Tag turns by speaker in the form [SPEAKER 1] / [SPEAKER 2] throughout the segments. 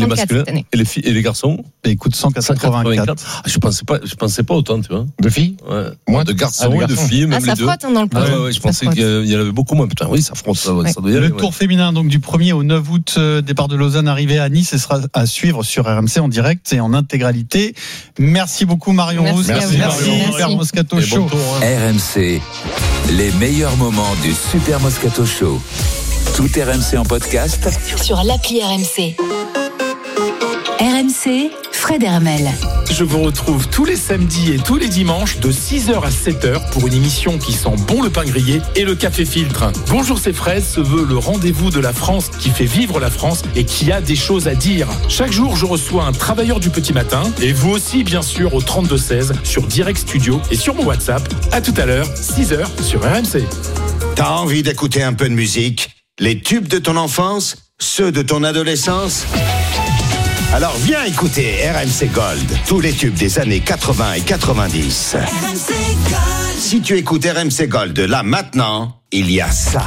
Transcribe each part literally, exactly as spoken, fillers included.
[SPEAKER 1] quatre-vingt-quatre cette année.
[SPEAKER 2] Et les filles et les garçons?
[SPEAKER 3] Bah, écoute, cent quatre-vingt-quatre.
[SPEAKER 2] Ah, je pensais pas, je pensais pas autant, tu vois.
[SPEAKER 4] De filles?
[SPEAKER 2] Ouais.
[SPEAKER 4] Moins
[SPEAKER 2] de garçons
[SPEAKER 4] ah, de
[SPEAKER 2] et de
[SPEAKER 4] garçons.
[SPEAKER 2] filles, même
[SPEAKER 1] Ah, ça
[SPEAKER 2] les deux.
[SPEAKER 1] frotte hein, dans le
[SPEAKER 2] Ah,
[SPEAKER 1] peloton.
[SPEAKER 2] ouais, ouais, je
[SPEAKER 1] Ça
[SPEAKER 2] pensais
[SPEAKER 1] frotte.
[SPEAKER 2] qu'il y en avait beaucoup moins. Putain, oui, ça frotte, ça, ouais,
[SPEAKER 1] Ouais.
[SPEAKER 2] ça doit y aller.
[SPEAKER 3] Le
[SPEAKER 2] ouais.
[SPEAKER 3] Tour féminin, donc du premier au neuf août, euh, départ de Lausanne, arrivée à Nice, et sera à suivre sur R M C en direct et en intégralité. Merci beaucoup Marion
[SPEAKER 1] Merci
[SPEAKER 3] Rousse.
[SPEAKER 1] à vous.
[SPEAKER 3] Merci,
[SPEAKER 1] Merci.
[SPEAKER 3] Super Moscato
[SPEAKER 2] Et
[SPEAKER 3] Show.
[SPEAKER 2] bon tour, hein.
[SPEAKER 5] R M C, les meilleurs moments du Super Moscato Show. Tout R M C en podcast.
[SPEAKER 6] Sur l'appli R M C. R M C, Fred Hermel.
[SPEAKER 7] Je vous retrouve tous les samedis et tous les dimanches de six heures à sept heures pour une émission qui sent bon le pain grillé et le café filtre. Bonjour, c'est Fred se veut le rendez-vous de la France qui fait vivre la France et qui a des choses à dire. Chaque jour, je reçois un travailleur du petit matin et vous aussi, bien sûr, au trente-deux seize sur Direct Studio et sur mon WhatsApp. À tout à l'heure, six heures sur R M C.
[SPEAKER 8] T'as envie d'écouter un peu de musique? Les tubes de ton enfance? Ceux de ton adolescence? Alors viens écouter R M C Gold, tous les tubes des années quatre-vingts et quatre-vingt-dix. R M C Gold. Si tu écoutes R M C Gold là maintenant, il y a ça.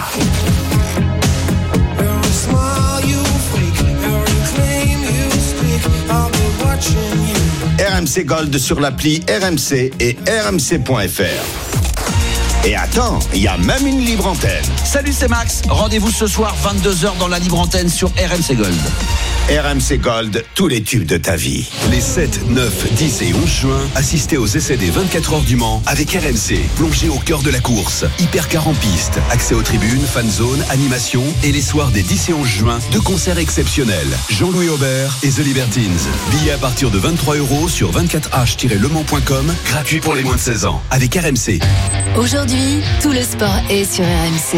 [SPEAKER 8] R M C Gold sur l'appli R M C et R M C point F R. Et attends, il y a même une libre antenne.
[SPEAKER 9] Salut, c'est Max. Rendez-vous ce soir, vingt-deux heures dans la libre antenne sur R M C Gold.
[SPEAKER 8] R M C Gold, tous les tubes de ta vie.
[SPEAKER 10] Les sept, neuf, dix et onze juin, assistez aux essais des vingt-quatre heures du Mans avec R M C. Plongez au cœur de la course. Hypercar en piste, accès aux tribunes, fan zone, animation et les soirs des dix et onze juin, deux concerts exceptionnels. Jean-Louis Aubert et The Libertines. Billets à partir de vingt-trois euros sur vingt-quatre h tiret le mans point com, gratuit pour les moins de seize ans. Avec R M C.
[SPEAKER 6] Aujourd'hui, tout le sport est sur R M C.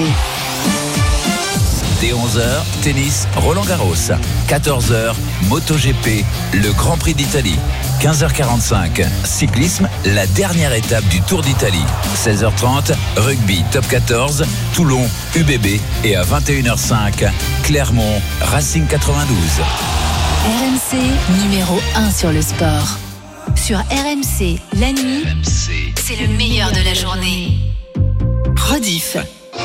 [SPEAKER 5] Dès onze heures, tennis, Roland Garros. quatorze heures, MotoGP, le Grand Prix d'Italie. quinze heures quarante-cinq, cyclisme, la dernière étape du Tour d'Italie. seize heures trente, rugby top quatorze, Toulon, U B B. Et à vingt et une heures cinq, Clermont, Racing quatre-vingt-douze.
[SPEAKER 6] R M C, numéro un sur le sport. Sur R M C, la nuit, c'est le meilleur de la journée. Rediff.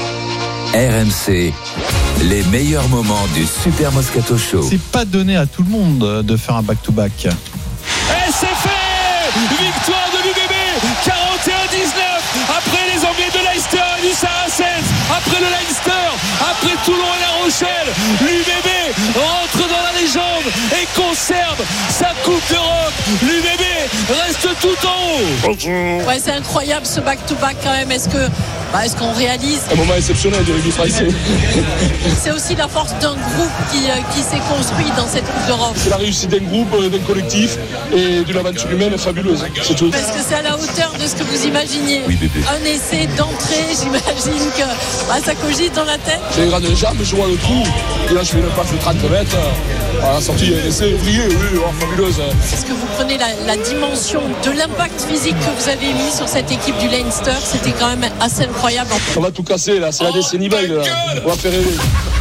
[SPEAKER 5] R M C, les meilleurs moments du Super Moscato Show.
[SPEAKER 3] C'est pas donné à tout le monde de faire un back-to-back.
[SPEAKER 11] Et c'est fait! Victoire de l'U B B, quarante et un dix-neuf, après les Anglais de Leicester et du Saracens, après le Leinster, après Toulon et La Rochelle, l'U B B rentre dans la légende et conserve sa Coupe d'Europe. L'U B B reste tout en haut.
[SPEAKER 12] Ouais, c'est incroyable ce back-to-back quand même. Est-ce que, bah, est-ce qu'on réalise
[SPEAKER 11] Un moment exceptionnel de rugby français.
[SPEAKER 12] C'est aussi la force d'un groupe qui, euh, qui s'est construit dans cette Coupe d'Europe.
[SPEAKER 11] C'est la réussite d'un groupe, d'un collectif et d'une aventure humaine fabuleuse. C'est tout.
[SPEAKER 12] Parce que c'est à la hauteur de ce que vous imaginiez.
[SPEAKER 11] Oui, bébé.
[SPEAKER 12] Un essai d'entrée, j'imagine que bah, ça cogite dans la tête.
[SPEAKER 11] J'ai les grandes jambes, je vois le trou. Et là, je fais une passe de trente mètres. À la sortie, il y a un essai ouvrier, oui, oh, fabuleuse.
[SPEAKER 12] Est-ce que vous prenez la, la dimension de l'impact physique que vous avez mis sur cette équipe du Leinster? C'était quand même assez incroyable.
[SPEAKER 11] On va tout casser, là. C'est la décennie belge, là. On va faire rêver.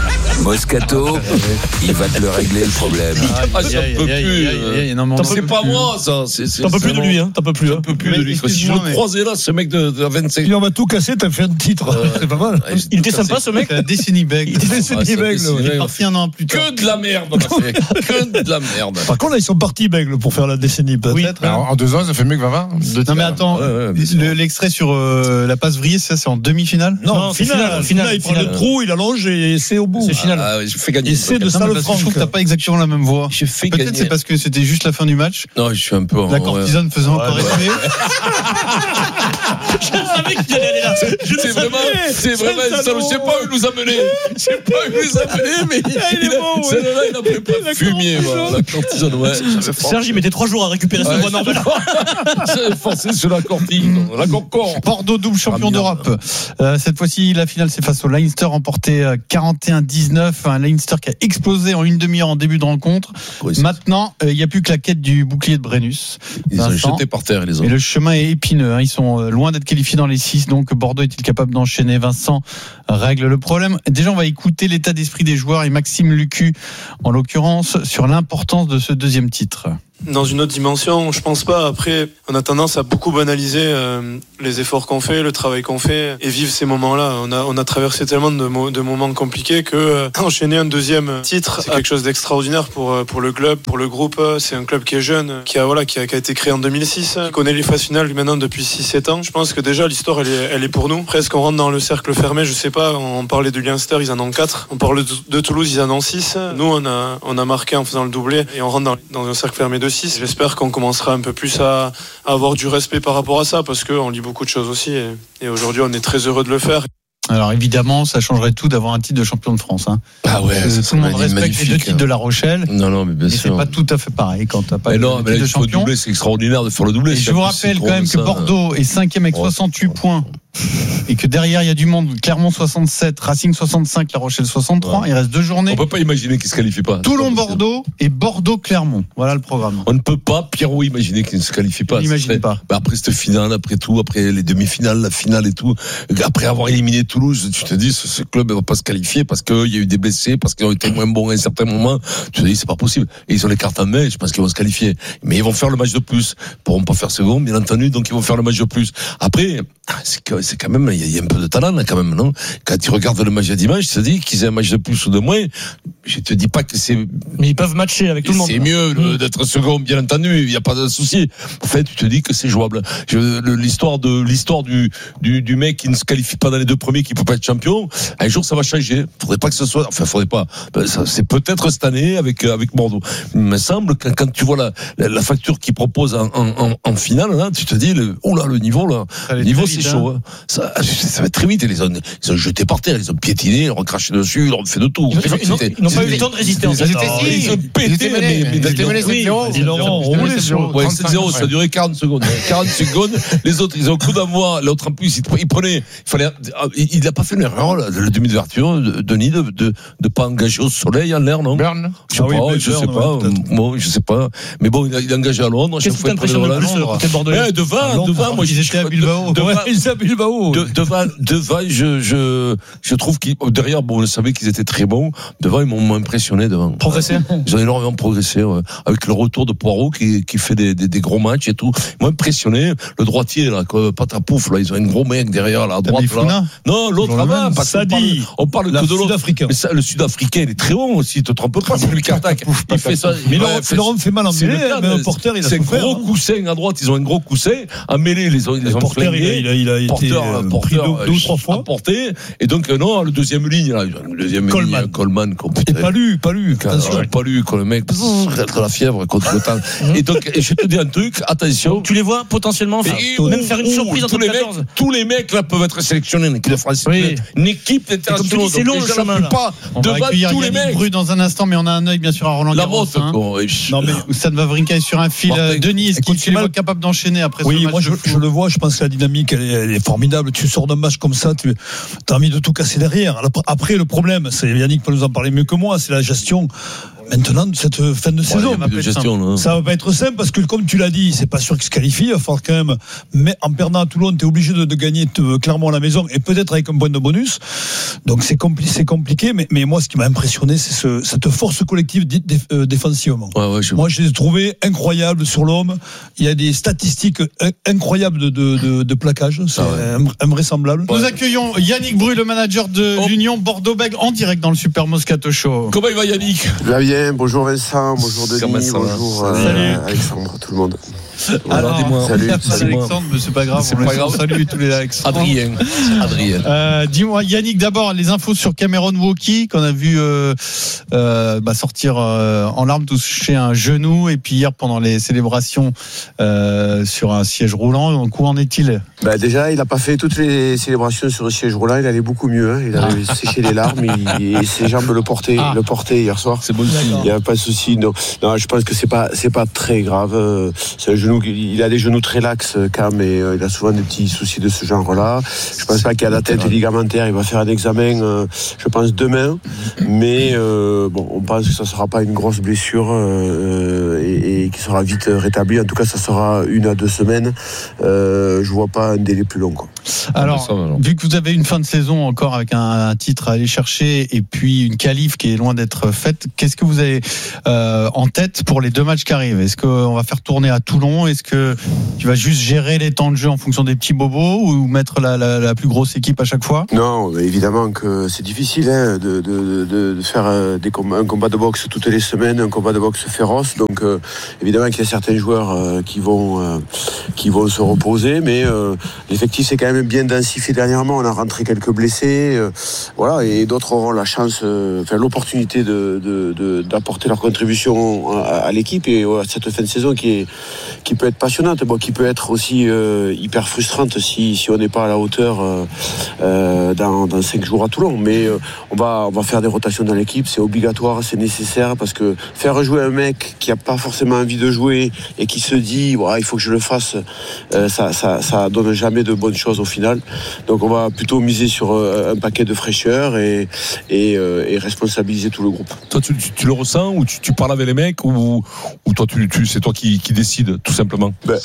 [SPEAKER 5] Moscato, il va te le régler le problème.
[SPEAKER 2] Ah, j'en peux plus.
[SPEAKER 3] Non,
[SPEAKER 2] c'est pas moi, ça.
[SPEAKER 13] T'en peux plus de lui, hein. T'en peux plus.
[SPEAKER 2] J'en peux plus de lui. Si je le croisais là, ce mec de vingt-cinq.
[SPEAKER 13] Il on va tout casser, t'as fait un titre. C'est pas mal. Il était sympa, ce mec.
[SPEAKER 3] La décennie bègle.
[SPEAKER 13] Il était décennie bègle.
[SPEAKER 3] Il est parti un an plus tard.
[SPEAKER 2] Que de la merde, on a fait. Que de la merde.
[SPEAKER 13] Par contre, là, ils sont partis bègle pour faire la décennie, peut-être.
[SPEAKER 4] Oui. En deux ans, ça fait mieux que vingt.
[SPEAKER 3] Non, mais attends, le, l'extrait sur euh, la passe vrillée, ça, c'est en demi-finale?
[SPEAKER 13] Non, finale. Finale, il prend le trou, il allonge et c'est au bout.
[SPEAKER 3] C'est final.
[SPEAKER 2] Ah, je fais gagner.
[SPEAKER 13] Et c'est de ça le
[SPEAKER 3] franc. Je trouve que t'as pas exactement la même voix.
[SPEAKER 2] Je fais
[SPEAKER 3] Peut-être
[SPEAKER 2] gagner.
[SPEAKER 3] c'est parce que c'était juste la fin du match.
[SPEAKER 2] Non, je suis un peu.
[SPEAKER 3] La courtisane faisant encore rêver.
[SPEAKER 13] Je savais qu'il allait aller là.
[SPEAKER 2] C'est vraiment, c'est vraiment, ça, je sais pas où il nous a mené. Je sais pas où il nous a mené, mais il a, celle-là, il a pris pas de fumier, la courtisane, ouais.
[SPEAKER 13] Serge, il mettait trois jours à récupérer sa voix normale.
[SPEAKER 2] J'avais forcé sur la cortine, la concorde.
[SPEAKER 3] Bordeaux, double champion d'Europe. Euh, cette fois-ci, la finale, c'est face au Leinster, remporté quarante et un dix-neuf. Un Leinster qui a explosé en une demi-heure en début de rencontre. Oui, maintenant, il euh, n'y a plus que la quête du bouclier de Brennus.
[SPEAKER 2] Ils ont jeté par terre, les autres.
[SPEAKER 3] Et le chemin est épineux. Hein. Ils sont loin d'être qualifiés dans les six. Donc, Bordeaux est-il capable d'enchaîner? Vincent règle le problème. Déjà, on va écouter l'état d'esprit des joueurs et Maxime Lucu, en l'occurrence, sur l'importance de ce deuxième titre.
[SPEAKER 1] dans une autre dimension, je pense pas. Après, on a tendance à beaucoup banaliser euh, les efforts qu'on fait, le travail qu'on fait et vivre ces moments-là. On a, on a traversé tellement de, mo- de moments compliqués que euh, enchaîner un deuxième titre, c'est quelque chose d'extraordinaire pour, euh, pour le club, pour le groupe. C'est un club qui est jeune, qui a, voilà, qui a, qui a été créé en deux mille six, qui connaît les phases finales maintenant depuis six sept ans. Je pense que déjà l'histoire, elle est, elle est pour nous. Presque on rentre dans le cercle fermé, je sais pas, on parlait de Leinster, ils en ont quatre. On parle de, de Toulouse, ils en ont six. Nous, on a, on a marqué en faisant le doublé et on rentre dans, dans un cercle fermé de six. J'espère qu'on commencera un peu plus à, à avoir du respect par rapport à ça parce qu'on lit beaucoup de choses aussi et, et aujourd'hui on est très heureux de le faire.
[SPEAKER 3] Alors évidemment, ça changerait tout d'avoir un titre de champion de France. Hein.
[SPEAKER 2] Ah ouais,
[SPEAKER 3] euh, tout le monde respecte les deux titres de La Rochelle.
[SPEAKER 2] Non, non, mais bien
[SPEAKER 3] mais
[SPEAKER 2] sûr.
[SPEAKER 3] c'est pas tout à fait pareil quand t'as pas
[SPEAKER 2] mais
[SPEAKER 3] de,
[SPEAKER 2] non,
[SPEAKER 3] de
[SPEAKER 2] mais
[SPEAKER 3] titre
[SPEAKER 2] là,
[SPEAKER 3] de champion.
[SPEAKER 2] Le doublé, c'est extraordinaire de faire le doublé.
[SPEAKER 3] Et je vous rappelle quand même que Bordeaux est cinquième avec soixante-huit points. Et que derrière il y a du monde. Clermont soixante-sept, Racing soixante-cinq, La Rochelle soixante-trois. Ouais. Il reste deux journées.
[SPEAKER 2] On peut pas imaginer qu'ils se qualifient pas.
[SPEAKER 3] Toulon-Bordeaux et Bordeaux-Clermont. Voilà le programme.
[SPEAKER 2] On ne peut pas, Pierrot, imaginer qu'ils ne se qualifient pas.
[SPEAKER 3] N'imagine pas.
[SPEAKER 2] Bah après cette finale, après tout, après les demi-finales, la finale et tout, après avoir éliminé Toulouse, tu te dis ce, ce club ne va pas se qualifier parce qu'il y a eu des blessés, parce qu'ils ont été moins bons à un certain moment. Tu te dis c'est pas possible. Et ils ont les cartes en main. Je pense qu'ils vont se qualifier. Mais ils vont faire le match de plus. Ils pourront pas faire second, bien entendu. Donc ils vont faire le match de plus. Après, c'est, que, c'est quand même, il y a un peu de talent là quand même, non? Quand tu regardes le match de dimanche, tu te dis qu'ils aient un match de plus ou de moins. Je te dis pas que c'est.
[SPEAKER 13] Mais ils peuvent matcher avec tout le monde.
[SPEAKER 2] C'est mieux mmh. d'être second, bien entendu. Il y a pas de souci. En fait, tu te dis que c'est jouable. Je, le, l'histoire de l'histoire du, du du mec qui ne se qualifie pas dans les deux premiers, qui peut pas être champion. Un jour, ça va changer. Faudrait pas que ce soit. Enfin, faudrait pas. Ça, c'est peut-être cette année avec avec Bordeaux. Il me semble que quand tu vois la la, la facture qu'ils proposent en, en, en finale, là, tu te dis, le, oh là, le niveau là, le niveau c'est vite, chaud. Hein. Ça, ça va très vite. Ils ont, ils ont jeté par terre, ils ont piétiné, ils ont craché dessus, ils ont fait de tout.
[SPEAKER 13] Ils, ils, ont, ils n'ont pas eu le temps de résister.
[SPEAKER 2] Ils, ils, ils ont pété, mais ils étaient menés sept zéro. sept zéro, ça a duré quarante secondes. quarante secondes. Les autres, ils ont coup d'envoi. L'autre en plus, il prenait. Il fallait. Il n'a pas fait une erreur, le demi d'ouverture, Denis, de de de pas engager au soleil en l'air, non?
[SPEAKER 13] Burn.
[SPEAKER 2] Je sais pas, je sais pas. Bon, je sais pas. Mais bon, il a engagé à Londres.
[SPEAKER 13] Qu'est-ce qui t'impressionne le plus côté bordelais?
[SPEAKER 2] Devant, devant, moi,
[SPEAKER 3] ils étaient à Bilbao.
[SPEAKER 13] Ils étaient à Bilbao.
[SPEAKER 2] Devant, devant, je je je trouve qu'ils derrière, bon, on savait qu'ils étaient très bons. Devant, ils m'ont impressionné devant.
[SPEAKER 13] Progressé.
[SPEAKER 2] Ils ont énormément progressé, ouais. Avec le retour de Poirot qui qui fait des des, des gros matchs et tout. Ils m'ont impressionné. Le droitier là, quoi, Patapouf là, ils ont un gros mec derrière là, à droite là. Non, l'autre avant, parce qu'on parle, on parle que de l'autre.
[SPEAKER 13] Sud-africain.
[SPEAKER 2] Mais ça, le Sud-africain, il est très bon aussi. Te trompe pas, c'est lui qui attaque. Il fait ça.
[SPEAKER 13] Mais Laurent fait mal en mêlée, mais un porteur, il a
[SPEAKER 2] souffert. C'est un gros coussin à droite. Ils ont un gros coussin. En mêlée, ils ont ils ont flingué.
[SPEAKER 13] Il a été porteur deux ou trois fois.
[SPEAKER 2] Porté. Et donc non, le deuxième ligne là, le deuxième
[SPEAKER 13] Coleman.
[SPEAKER 2] ligne, Coleman.
[SPEAKER 13] Et pas lu, pas lu.
[SPEAKER 2] Attention, pas lu, quoi, le mec. De la fièvre contre le temps. Et donc, je te dis un truc. Attention.
[SPEAKER 13] Tu les vois potentiellement même faire une surprise en
[SPEAKER 2] tous les mecs. Tous les mecs là peuvent être sélectionnés en équipe de France. Une équipe internationale.
[SPEAKER 13] C'est long le chemin là.
[SPEAKER 3] On va accueillir Yannick Bru dans un instant, mais on a un œil bien sûr à Roland Garros.
[SPEAKER 2] La motte, quoi.
[SPEAKER 3] Non mais Oustad Wawrinka est sur un fil. Denis, est-ce qu'il est capable d'enchaîner après ce match?
[SPEAKER 4] Oui, moi je, je le vois. Je pense que la dynamique elle est, elle est formidable. Tu sors d'un match comme ça, tu as envie de tout casser derrière. Après, le problème, c'est Yannick peut nous en parler mieux que moi, c'est la gestion. Maintenant, de cette fin de saison,
[SPEAKER 2] ouais, de gestion,
[SPEAKER 4] ça va pas être simple parce que, comme tu l'as dit, c'est pas sûr qu'il se qualifie. Il va falloir quand même, mais en perdant à Toulon, t'es obligé de, de gagner te, clairement à la maison et peut-être avec un point de bonus. Donc c'est compliqué, c'est compliqué. Mais, mais moi, ce qui m'a impressionné, c'est ce, cette force collective dé, dé, euh, défensivement.
[SPEAKER 2] Ouais, ouais, je...
[SPEAKER 4] Moi, je les ai trouvés incroyables sur l'homme. Il y a des statistiques incroyables de, de, de, de plaquage. C'est ah ouais. invraisemblable.
[SPEAKER 3] Nous accueillons Yannick Bru, le manager de oh. l'Union Bordeaux-Bègles, en direct dans le Super Moscato Show.
[SPEAKER 2] Comment il va, Yannick?
[SPEAKER 14] Là, bien. Bonjour Vincent, bonjour Denis, bonjour euh, Alexandre, tout le monde.
[SPEAKER 3] Alors,
[SPEAKER 2] dis-moi.
[SPEAKER 3] Salut, salut Alexandre, mais c'est pas grave.
[SPEAKER 2] C'est pas grave.
[SPEAKER 3] Salut tous les Alexandre.
[SPEAKER 2] Adrien. Adrien.
[SPEAKER 3] Euh, dis-moi, Yannick, d'abord les infos sur Cameron Wauquiez qu'on a vu euh, euh, bah, sortir euh, en larmes, toucher un genou, et puis hier pendant les célébrations euh, sur un siège roulant. Donc où en est-il?
[SPEAKER 14] Bah déjà, il n'a pas fait toutes les célébrations sur le siège roulant. Il allait beaucoup mieux. Hein. Il avait ah. séché les larmes. Il, et ses jambes le portaient, ah. le portaient hier soir.
[SPEAKER 2] C'est bon.
[SPEAKER 14] Il n'y a pas de souci. Non, non, je pense que c'est pas, c'est pas très grave. C'est un genou. Il a des genoux très laxes, Cam, et euh, il a souvent des petits soucis de ce genre-là. Je pense pas qu'il y a la tête ligamentaire. Il va faire un examen, euh, je pense demain, mais euh, bon, on pense que ça sera pas une grosse blessure euh, et, et qui sera vite rétabli. En tout cas, ça sera une à deux semaines. Euh, je vois pas un délai plus long, quoi.
[SPEAKER 3] Alors, ça, vu que vous avez une fin de saison encore avec un, un titre à aller chercher et puis une qualif qui est loin d'être faite, qu'est-ce que vous vous avez euh, en tête pour les deux matchs qui arrivent? Est-ce qu'on va faire tourner à Toulon? Est-ce que tu vas juste gérer les temps de jeu en fonction des petits bobos ou mettre la, la, la plus grosse équipe à chaque fois?
[SPEAKER 14] Non, évidemment que c'est difficile hein, de, de, de, de faire des combats, un combat de boxe toutes les semaines, un combat de boxe féroce. Donc euh, évidemment qu'il y a certains joueurs euh, qui vont euh, qui vont se reposer, mais euh, l'effectif s'est quand même bien densifié dernièrement. On a rentré quelques blessés, euh, voilà, et d'autres auront la chance, euh, enfin l'opportunité de, de, de d'apporter leur contribution à, à l'équipe et à cette fin de saison qui est qui peut être passionnante, bon, qui peut être aussi euh, hyper frustrante si si on n'est pas à la hauteur euh, euh, dans dans cinq jours à Toulon. Mais euh, on va on va faire des rotations dans l'équipe, c'est obligatoire, c'est nécessaire parce que faire jouer un mec qui a pas forcément envie de jouer et qui se dit voilà, il faut que je le fasse, euh, ça ça ça donne jamais de bonnes choses au final. Donc on va plutôt miser sur euh, un paquet de fraîcheur et et, euh, et responsabiliser tout le groupe.
[SPEAKER 2] Toi tu, tu, tu le ressens ou tu, tu parles avec les mecs ou ou toi tu, tu c'est toi qui qui décide tout simplement?
[SPEAKER 14] Ben,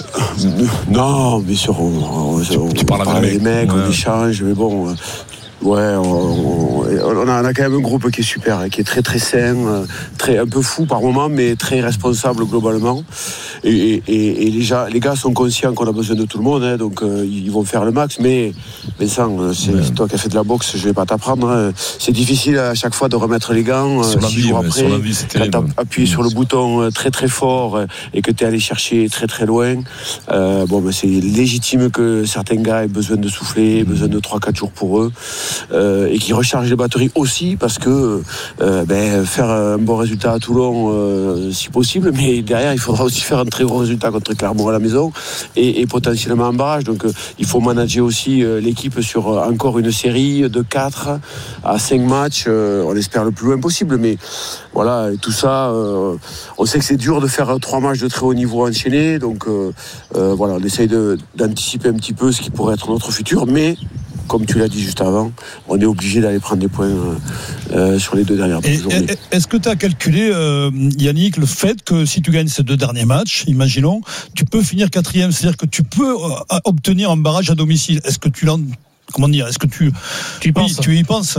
[SPEAKER 14] non, bien sûr on, on,
[SPEAKER 2] tu,
[SPEAKER 14] on,
[SPEAKER 2] tu
[SPEAKER 14] on parle avec les mecs,
[SPEAKER 2] ouais.
[SPEAKER 14] On échange, mais bon. Euh, Ouais, on, on, a, on a quand même un groupe qui est super, qui est très très sain, très un peu fou par moment, mais très responsable globalement. Et, et, et les, gars, les gars sont conscients qu'on a besoin de tout le monde, hein, donc euh, ils vont faire le max. Mais Vincent, c'est, ouais. c'est toi qui as fait de la boxe, je vais pas t'apprendre. Hein. C'est difficile à chaque fois de remettre les gants
[SPEAKER 2] sur
[SPEAKER 14] six jours après.
[SPEAKER 2] Sur vie,
[SPEAKER 14] quand tu as appuyé sur le bouton très très fort et que tu es allé chercher très très loin, euh, bon, ben, c'est légitime que certains gars aient besoin de souffler, besoin de trois quatre jours pour eux. Euh, et qui recharge les batteries aussi parce que euh, ben, faire un bon résultat à Toulon euh, si possible, mais derrière il faudra aussi faire un très gros résultat contre Clermont à la maison et, et potentiellement un barrage. Donc euh, il faut manager aussi euh, l'équipe sur euh, encore une série de quatre à cinq matchs, euh, on espère le plus loin possible, mais voilà, et tout ça euh, on sait que c'est dur de faire trois matchs de très haut niveau enchaînés, donc euh, euh, voilà, on essaye de, d'anticiper un petit peu ce qui pourrait être notre futur, mais comme tu l'as dit juste avant, on est obligé d'aller prendre des points euh, sur les deux dernières
[SPEAKER 4] et,
[SPEAKER 14] journées.
[SPEAKER 4] Est-ce que tu as calculé, euh, Yannick, le fait que si tu gagnes ces deux derniers matchs, imaginons, tu peux finir quatrième, c'est-à-dire que tu peux euh, obtenir un barrage à domicile. Est-ce que tu l'en... Comment dire? Est-ce que tu...
[SPEAKER 3] Tu y penses?
[SPEAKER 4] Oui, tu y penses?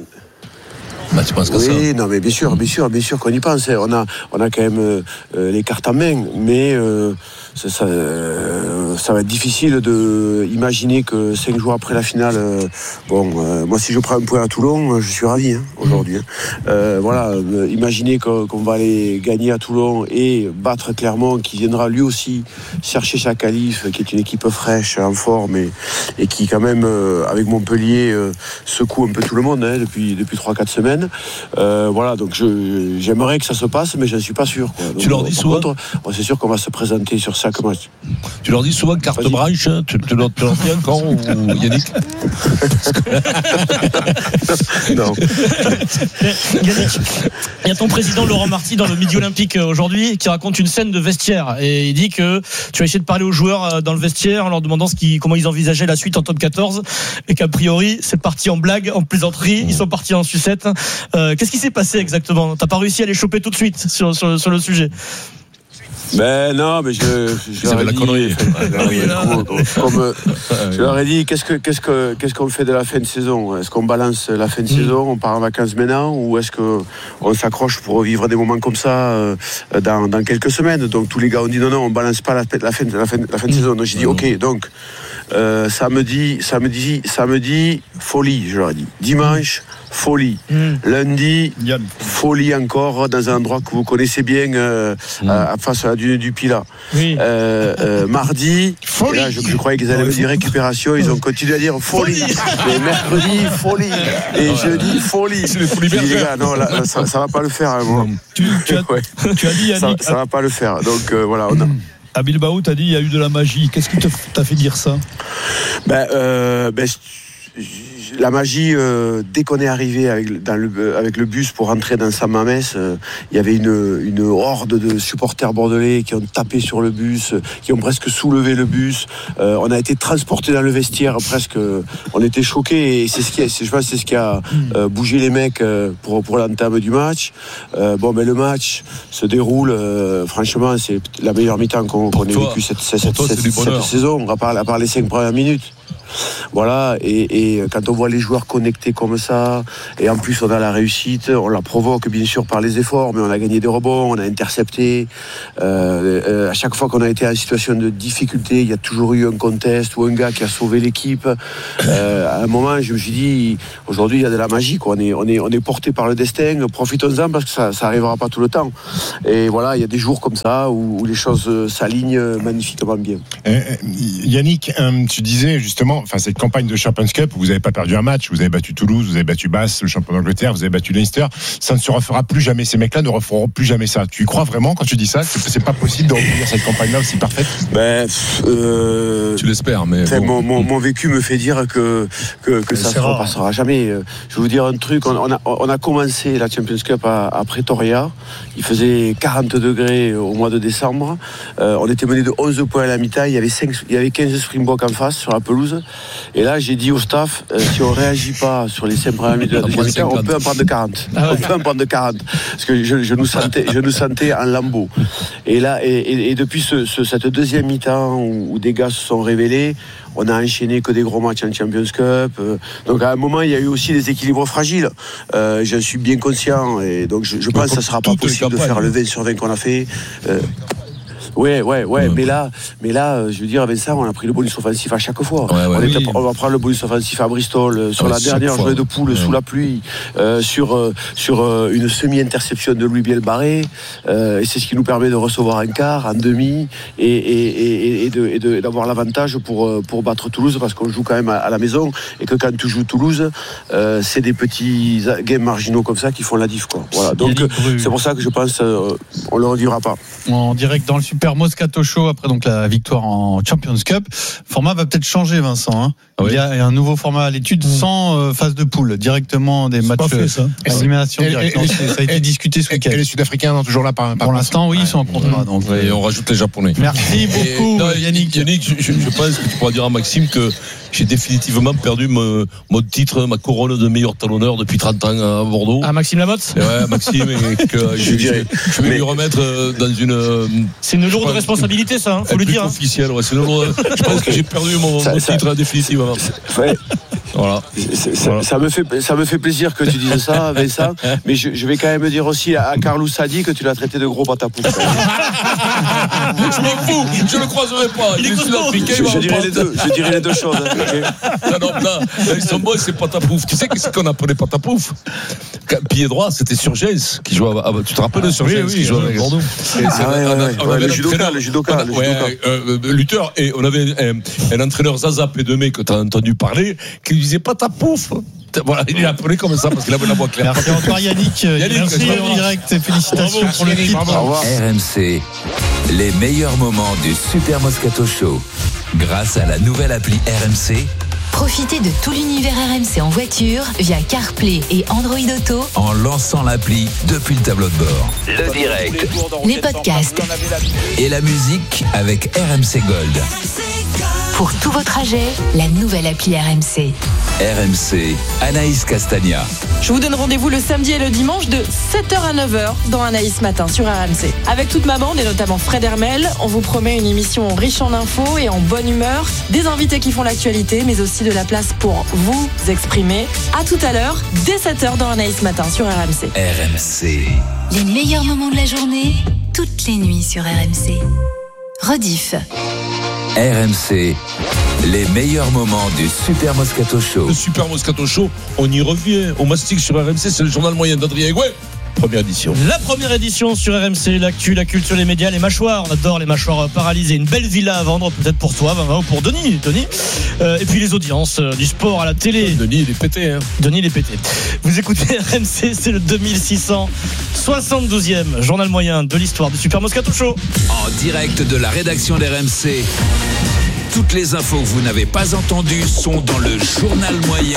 [SPEAKER 2] Bah, tu penses que
[SPEAKER 14] oui,
[SPEAKER 2] ça.
[SPEAKER 14] non, mais bien sûr, bien sûr, bien sûr qu'on y pense. On a, on a quand même euh, les cartes en main, mais euh, ça, ça, euh, ça va être difficile de imaginer que cinq jours après la finale, euh, bon, euh, moi si je prends un point à Toulon, je suis ravi hein, aujourd'hui. Hein. Euh, voilà, euh, imaginer qu'on, qu'on va aller gagner à Toulon et battre Clermont, qui viendra lui aussi chercher sa qualif, qui est une équipe fraîche, en forme et, et qui quand même euh, avec Montpellier euh, secoue un peu tout le monde hein, depuis depuis trois quatre semaines. Euh, voilà, donc je, j'aimerais que ça se passe, mais je ne suis pas sûr. Quoi. Donc,
[SPEAKER 2] tu leur dis souvent
[SPEAKER 14] contre, bon, c'est sûr qu'on va se présenter sur chaque match.
[SPEAKER 2] Tu leur dis souvent carte Vas-y. Branche, hein, tu, tu, leur, tu leur dis encore ou Yannick?
[SPEAKER 14] Non.
[SPEAKER 13] Yannick, il y a ton président Laurent Marty dans le Midi Olympique aujourd'hui qui raconte une scène de vestiaire et il dit que tu as essayé de parler aux joueurs dans le vestiaire en leur demandant ce qui, comment ils envisageaient la suite en top quatorze et qu'a priori c'est parti en blague, en plaisanterie, ils sont partis en sucette. Euh, qu'est-ce qui s'est passé exactement? T'as pas réussi à les choper tout de suite sur, sur, sur le sujet?
[SPEAKER 14] Ben non, mais je, je leur ai dit, comme, comme, je leur ai dit, qu'est-ce que, qu'est-ce que, qu'est-ce qu'on fait de la fin de saison? Est-ce qu'on balance la fin de mmh. saison, on part en vacances maintenant, ou est-ce que on s'accroche pour vivre des moments comme ça euh, dans, dans quelques semaines? Donc tous les gars ont dit non, non, on balance pas la, la fin, la fin, la fin de mmh. saison. Donc j'ai dit ok, donc euh, samedi, samedi, samedi, folie, je leur ai dit. Dimanche, folie. Mmh. Lundi, Yann. Folie encore dans un endroit que vous connaissez bien, euh, mmh. à, face à la dune du Pilat. Oui. Euh, euh, mardi, folie. Là, je, je croyais qu'ils allaient me dire récupération, ils ont continué à dire folie. Et mercredi, folie. Et ouais. jeudi, folie.
[SPEAKER 2] C'est les folies
[SPEAKER 14] je dis, les gars, non, là, là, ça, ça va pas le faire. Hein, moi.
[SPEAKER 4] Tu, tu, as, ouais. tu as dit, Yannick,
[SPEAKER 14] ça, ça va pas le faire. Donc euh, voilà, on a.
[SPEAKER 4] À Bilbao, tu as dit il y a eu de la magie. Qu'est-ce qui te, t'a fait dire ça?
[SPEAKER 14] Ben, euh, ben la magie, euh, dès qu'on est arrivé avec, dans le, avec le bus pour rentrer dans San Mamés, euh, il y avait une, une horde de supporters bordelais qui ont tapé sur le bus, qui ont presque soulevé le bus. Euh, on a été transportés dans le vestiaire, presque. On était choqués et c'est ce qui a, c'est, je pense, c'est ce qui a euh, bougé les mecs euh, pour, pour l'entame du match. Euh, bon, mais le match se déroule. Euh, franchement, c'est la meilleure mi-temps qu'on, qu'on ait vécu cette, cette, cette, cette, cette saison, à part, à part les cinq premières minutes. Voilà, et, et quand on on voit les joueurs connectés comme ça, et en plus on a la réussite, on la provoque bien sûr par les efforts, mais on a gagné des rebonds, on a intercepté. Euh, euh, à chaque fois qu'on a été en situation de difficulté, il y a toujours eu un contest ou un gars qui a sauvé l'équipe. Euh, à un moment, je me suis dit, aujourd'hui il y a de la magie, quoi. On est, on est, on est porté par le destin, profitons-en parce que ça, ça arrivera pas tout le temps. Et voilà, il y a des jours comme ça où, où les choses s'alignent magnifiquement bien.
[SPEAKER 15] Euh, Yannick, euh, tu disais justement, enfin cette campagne de Champions Cup, vous n'avez pas perdu un match, vous avez battu Toulouse, vous avez battu Bath, le champion d'Angleterre, vous avez battu Leinster, ça ne se refera plus jamais, ces mecs-là ne referont plus jamais ça. Tu y crois vraiment quand tu dis ça, c'est, c'est pas possible de revenir cette campagne-là aussi parfaite?
[SPEAKER 14] Ben, euh,
[SPEAKER 2] tu l'espères, mais bon.
[SPEAKER 14] mon, mon, mon vécu me fait dire que que, que ça ne se repassera jamais. Je vais vous dire un truc, on, on, a, on a commencé la Champions Cup à, à Pretoria, il faisait quarante degrés au mois de décembre, euh, on était mené de onze points à la mi-temps, il y avait cinq, il y avait quinze Springboks en face sur la pelouse, et là j'ai dit au staff, euh, si on ne réagit pas sur les cinq premières minutes de la deuxième mi-temps, on peut en prendre quarante. Ah ouais. On peut en prendre quarante, parce que je, je, nous, sentais, je nous sentais en lambeaux. Et là, et, et, et depuis ce, ce, cette deuxième mi-temps où, où des gars se sont révélés, on a enchaîné que des gros matchs en Champions Cup. Donc à un moment, il y a eu aussi des équilibres fragiles. Euh, j'en suis bien conscient. Et donc je, je pense que ça ne sera pas possible de faire le vingt sur vingt qu'on a fait. Euh, Ouais, ouais, ouais, ouais, mais là, mais là, je veux dire, Vincent, on a pris le bonus offensif à chaque fois. Ouais, ouais, on, oui. était, on va prendre le bonus offensif à Bristol sur ah, la dernière journée de poule ouais. sous la pluie, euh, sur euh, sur euh, une semi-interception de Louis Bielbarré, euh, et c'est ce qui nous permet de recevoir un quart, un demi, et et et, et, de, et de, d'avoir l'avantage pour pour battre Toulouse parce qu'on joue quand même à, à la maison et que quand tu joues Toulouse, euh, c'est des petits games marginaux comme ça qui font la diff, quoi. Voilà. Donc c'est pour ça que je pense euh, on le redira pas.
[SPEAKER 3] En direct dans le Super Moscato Show après donc la victoire en Champions Cup. Le format va peut-être changer, Vincent. Hein. Ah oui. Il y a un nouveau format à l'étude mmh. sans euh, phase de poule, directement des c'est matchs élimination directe. Non, ça a été discuté ce week-end.
[SPEAKER 15] Et les Sud-Africains sont toujours là par, par
[SPEAKER 3] pour l'instant, oui, ils sont en contrat.
[SPEAKER 2] Mmh. Donc et on rajoute les Japonais.
[SPEAKER 3] Merci beaucoup, non, Yannick.
[SPEAKER 2] Yannick, je, je pense que tu pourras dire à Maxime que j'ai définitivement perdu mon, mon titre, ma couronne de meilleur talonneur depuis trente ans à Bordeaux.
[SPEAKER 13] Ah, Maxime Lamotte.
[SPEAKER 2] Ouais, Maxime, et que je, je, je vais mais, lui remettre dans une.
[SPEAKER 13] C'est une lourde responsabilité, ça, hein, faut le dire.
[SPEAKER 2] Hein. Officiel, ouais, c'est une lourde. Je pense que j'ai perdu mon, ça, mon ça, titre définitivement.
[SPEAKER 14] Ouais.
[SPEAKER 2] Voilà.
[SPEAKER 14] Ça, voilà. Ça me fait, ça me fait plaisir que tu dises ça, Vincent. Mais je, je vais quand même dire aussi à Carlos Sadi que tu l'as traité de gros patapouf.
[SPEAKER 2] Je m'en fous, je le croiserai pas.
[SPEAKER 13] Il est
[SPEAKER 14] sud-africain. Je, je dirais les deux. Je dirais les deux choses. Okay.
[SPEAKER 2] Non, non, là, ils sont bons, c'est patapouf. Tu sais qu'est-ce qu'on appelait patapouf? Pied droit, c'était Surgence qui jouait. À, tu te rappelles de Surgence oui, oui, qui jouait avec Bordeaux?
[SPEAKER 14] Le judoka, le judoka, le
[SPEAKER 2] judoka. Lutteur, et on avait un, un entraîneur Zaza P deux M que tu as entendu parler, qui disait patapouf. Voilà, il est appelé comme ça parce qu'il avait la voix claire.
[SPEAKER 3] Merci encore Yannick. Yannick, merci en direct. Félicitations bravo, pour le titre.
[SPEAKER 5] R M C, les meilleurs moments du Super Moscato Show. Grâce à la nouvelle appli R M C.
[SPEAKER 6] Profitez de tout l'univers R M C en voiture via CarPlay et Android Auto
[SPEAKER 5] en lançant l'appli depuis le tableau de bord. Le direct,
[SPEAKER 6] les podcasts
[SPEAKER 5] et la musique avec R M C Gold.
[SPEAKER 6] Pour tous vos trajets, la nouvelle appli R M C.
[SPEAKER 5] R M C, Anaïs Castagna.
[SPEAKER 12] Je vous donne rendez-vous le samedi et le dimanche de sept heures à neuf heures dans Anaïs Matin sur R M C. Avec toute ma bande et notamment Fred Hermel, on vous promet une émission riche en infos et en bonne humeur, des invités qui font l'actualité, mais aussi de la place pour vous exprimer. À tout à l'heure, dès sept heures dans Anaïs Matin sur R M C.
[SPEAKER 5] R M C.
[SPEAKER 6] Les meilleurs moments de la journée, toutes les nuits sur R M C. Rediff.
[SPEAKER 5] R M C, les meilleurs moments du Super Moscato Show.
[SPEAKER 2] Le Super Moscato Show, on y revient. Au mastic sur R M C, c'est le journal moyen d'Adrien Egouet. Première édition.
[SPEAKER 13] La première édition sur R M C, l'actu, la culture, les médias, les mâchoires. On adore les mâchoires paralysées. Une belle villa à vendre, peut-être pour toi, Vincent, ou pour Denis. Denis. Euh, et puis les audiences, euh, du sport à la télé.
[SPEAKER 2] Denis, il est pété. Hein.
[SPEAKER 13] Denis, il est pété. Vous écoutez R M C, c'est le deux mille six cent soixante-douzième journal moyen de l'histoire du Super Moscato Show.
[SPEAKER 5] En direct de la rédaction d'R M C. Toutes les infos que vous n'avez pas entendues sont dans le journal moyen.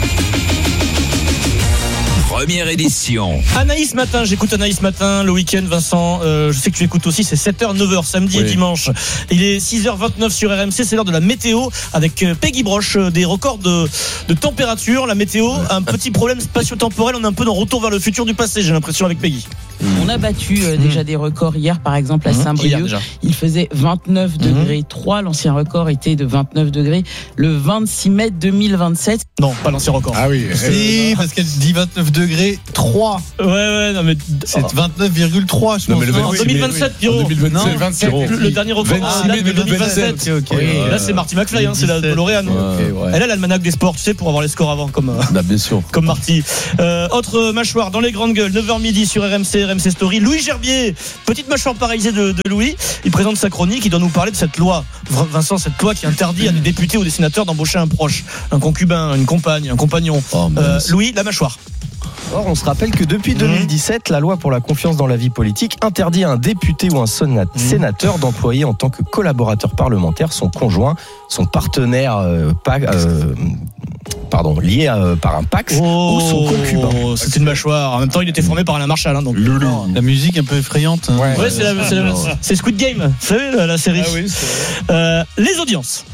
[SPEAKER 5] Première édition.
[SPEAKER 13] Anaïs Matin, j'écoute Anaïs Matin le week-end, Vincent. Euh, je sais que tu écoutes aussi, c'est sept heures, neuf heures, samedi oui. et dimanche. Il est six heures vingt-neuf sur R M C, c'est l'heure de la météo avec Peggy Broche, des records de, de température. La météo, un petit problème spatio-temporel, on est un peu dans Retour vers le futur du passé, j'ai l'impression, avec Peggy.
[SPEAKER 16] On a battu euh, déjà mmh. des records hier, par exemple à mmh. Saint-Brieuc. Il faisait vingt-neuf degrés trois. L'ancien record était de vingt-neuf degrés le vingt-six mai deux mille vingt-sept.
[SPEAKER 13] Non, pas l'ancien record.
[SPEAKER 15] Ah oui.
[SPEAKER 3] Si, parce qu'elle dit vingt-neuf degrés trois.
[SPEAKER 13] Ouais, ouais, non, mais.
[SPEAKER 3] C'est vingt-neuf virgule trois, je pense.
[SPEAKER 13] Non, mais le vingt-six, en deux mille vingt-sept, Pierrot.
[SPEAKER 3] En deux mille vingt-sept,
[SPEAKER 13] non, vingt-sept, le, le dernier record.
[SPEAKER 3] vingt-six mai deux mille vingt-sept.
[SPEAKER 13] Okay, okay. Oui, là, c'est Marty McFly, hein, c'est la DeLorean.
[SPEAKER 2] Okay, ouais.
[SPEAKER 13] Elle a l'almanach des sports, tu sais, pour avoir les scores avant, comme.
[SPEAKER 2] Bah, bien sûr.
[SPEAKER 13] Comme Marty. Euh, autre mâchoire dans les grandes gueules, neuf heures midi sur R M C, R M C Story. Louis Gerbier, petite mâchoire paralysée de, de Louis. Il présente sa chronique, il doit nous parler de cette loi. Vincent, cette loi qui interdit à des députés ou des sénateurs d'embaucher un proche, un concubin, une compagne, un compagnon. Oh, euh, Louis, la mâchoire.
[SPEAKER 17] Or, on se rappelle que depuis deux mille dix-sept, la loi pour la confiance dans la vie politique interdit à un député ou un sénateur d'employer en tant que collaborateur parlementaire son conjoint, son partenaire euh, pas, euh, pardon, lié à, par un Pacs oh, ou son concubin.
[SPEAKER 13] C'est une mâchoire. En même temps, il était formé par Alain Marshall. Hein, donc,
[SPEAKER 3] non, la musique un peu effrayante. Hein.
[SPEAKER 13] Ouais, ouais c'est, la, c'est, la, c'est Squid Game. Vous savez, la, la série. Ah oui, euh, les audiences.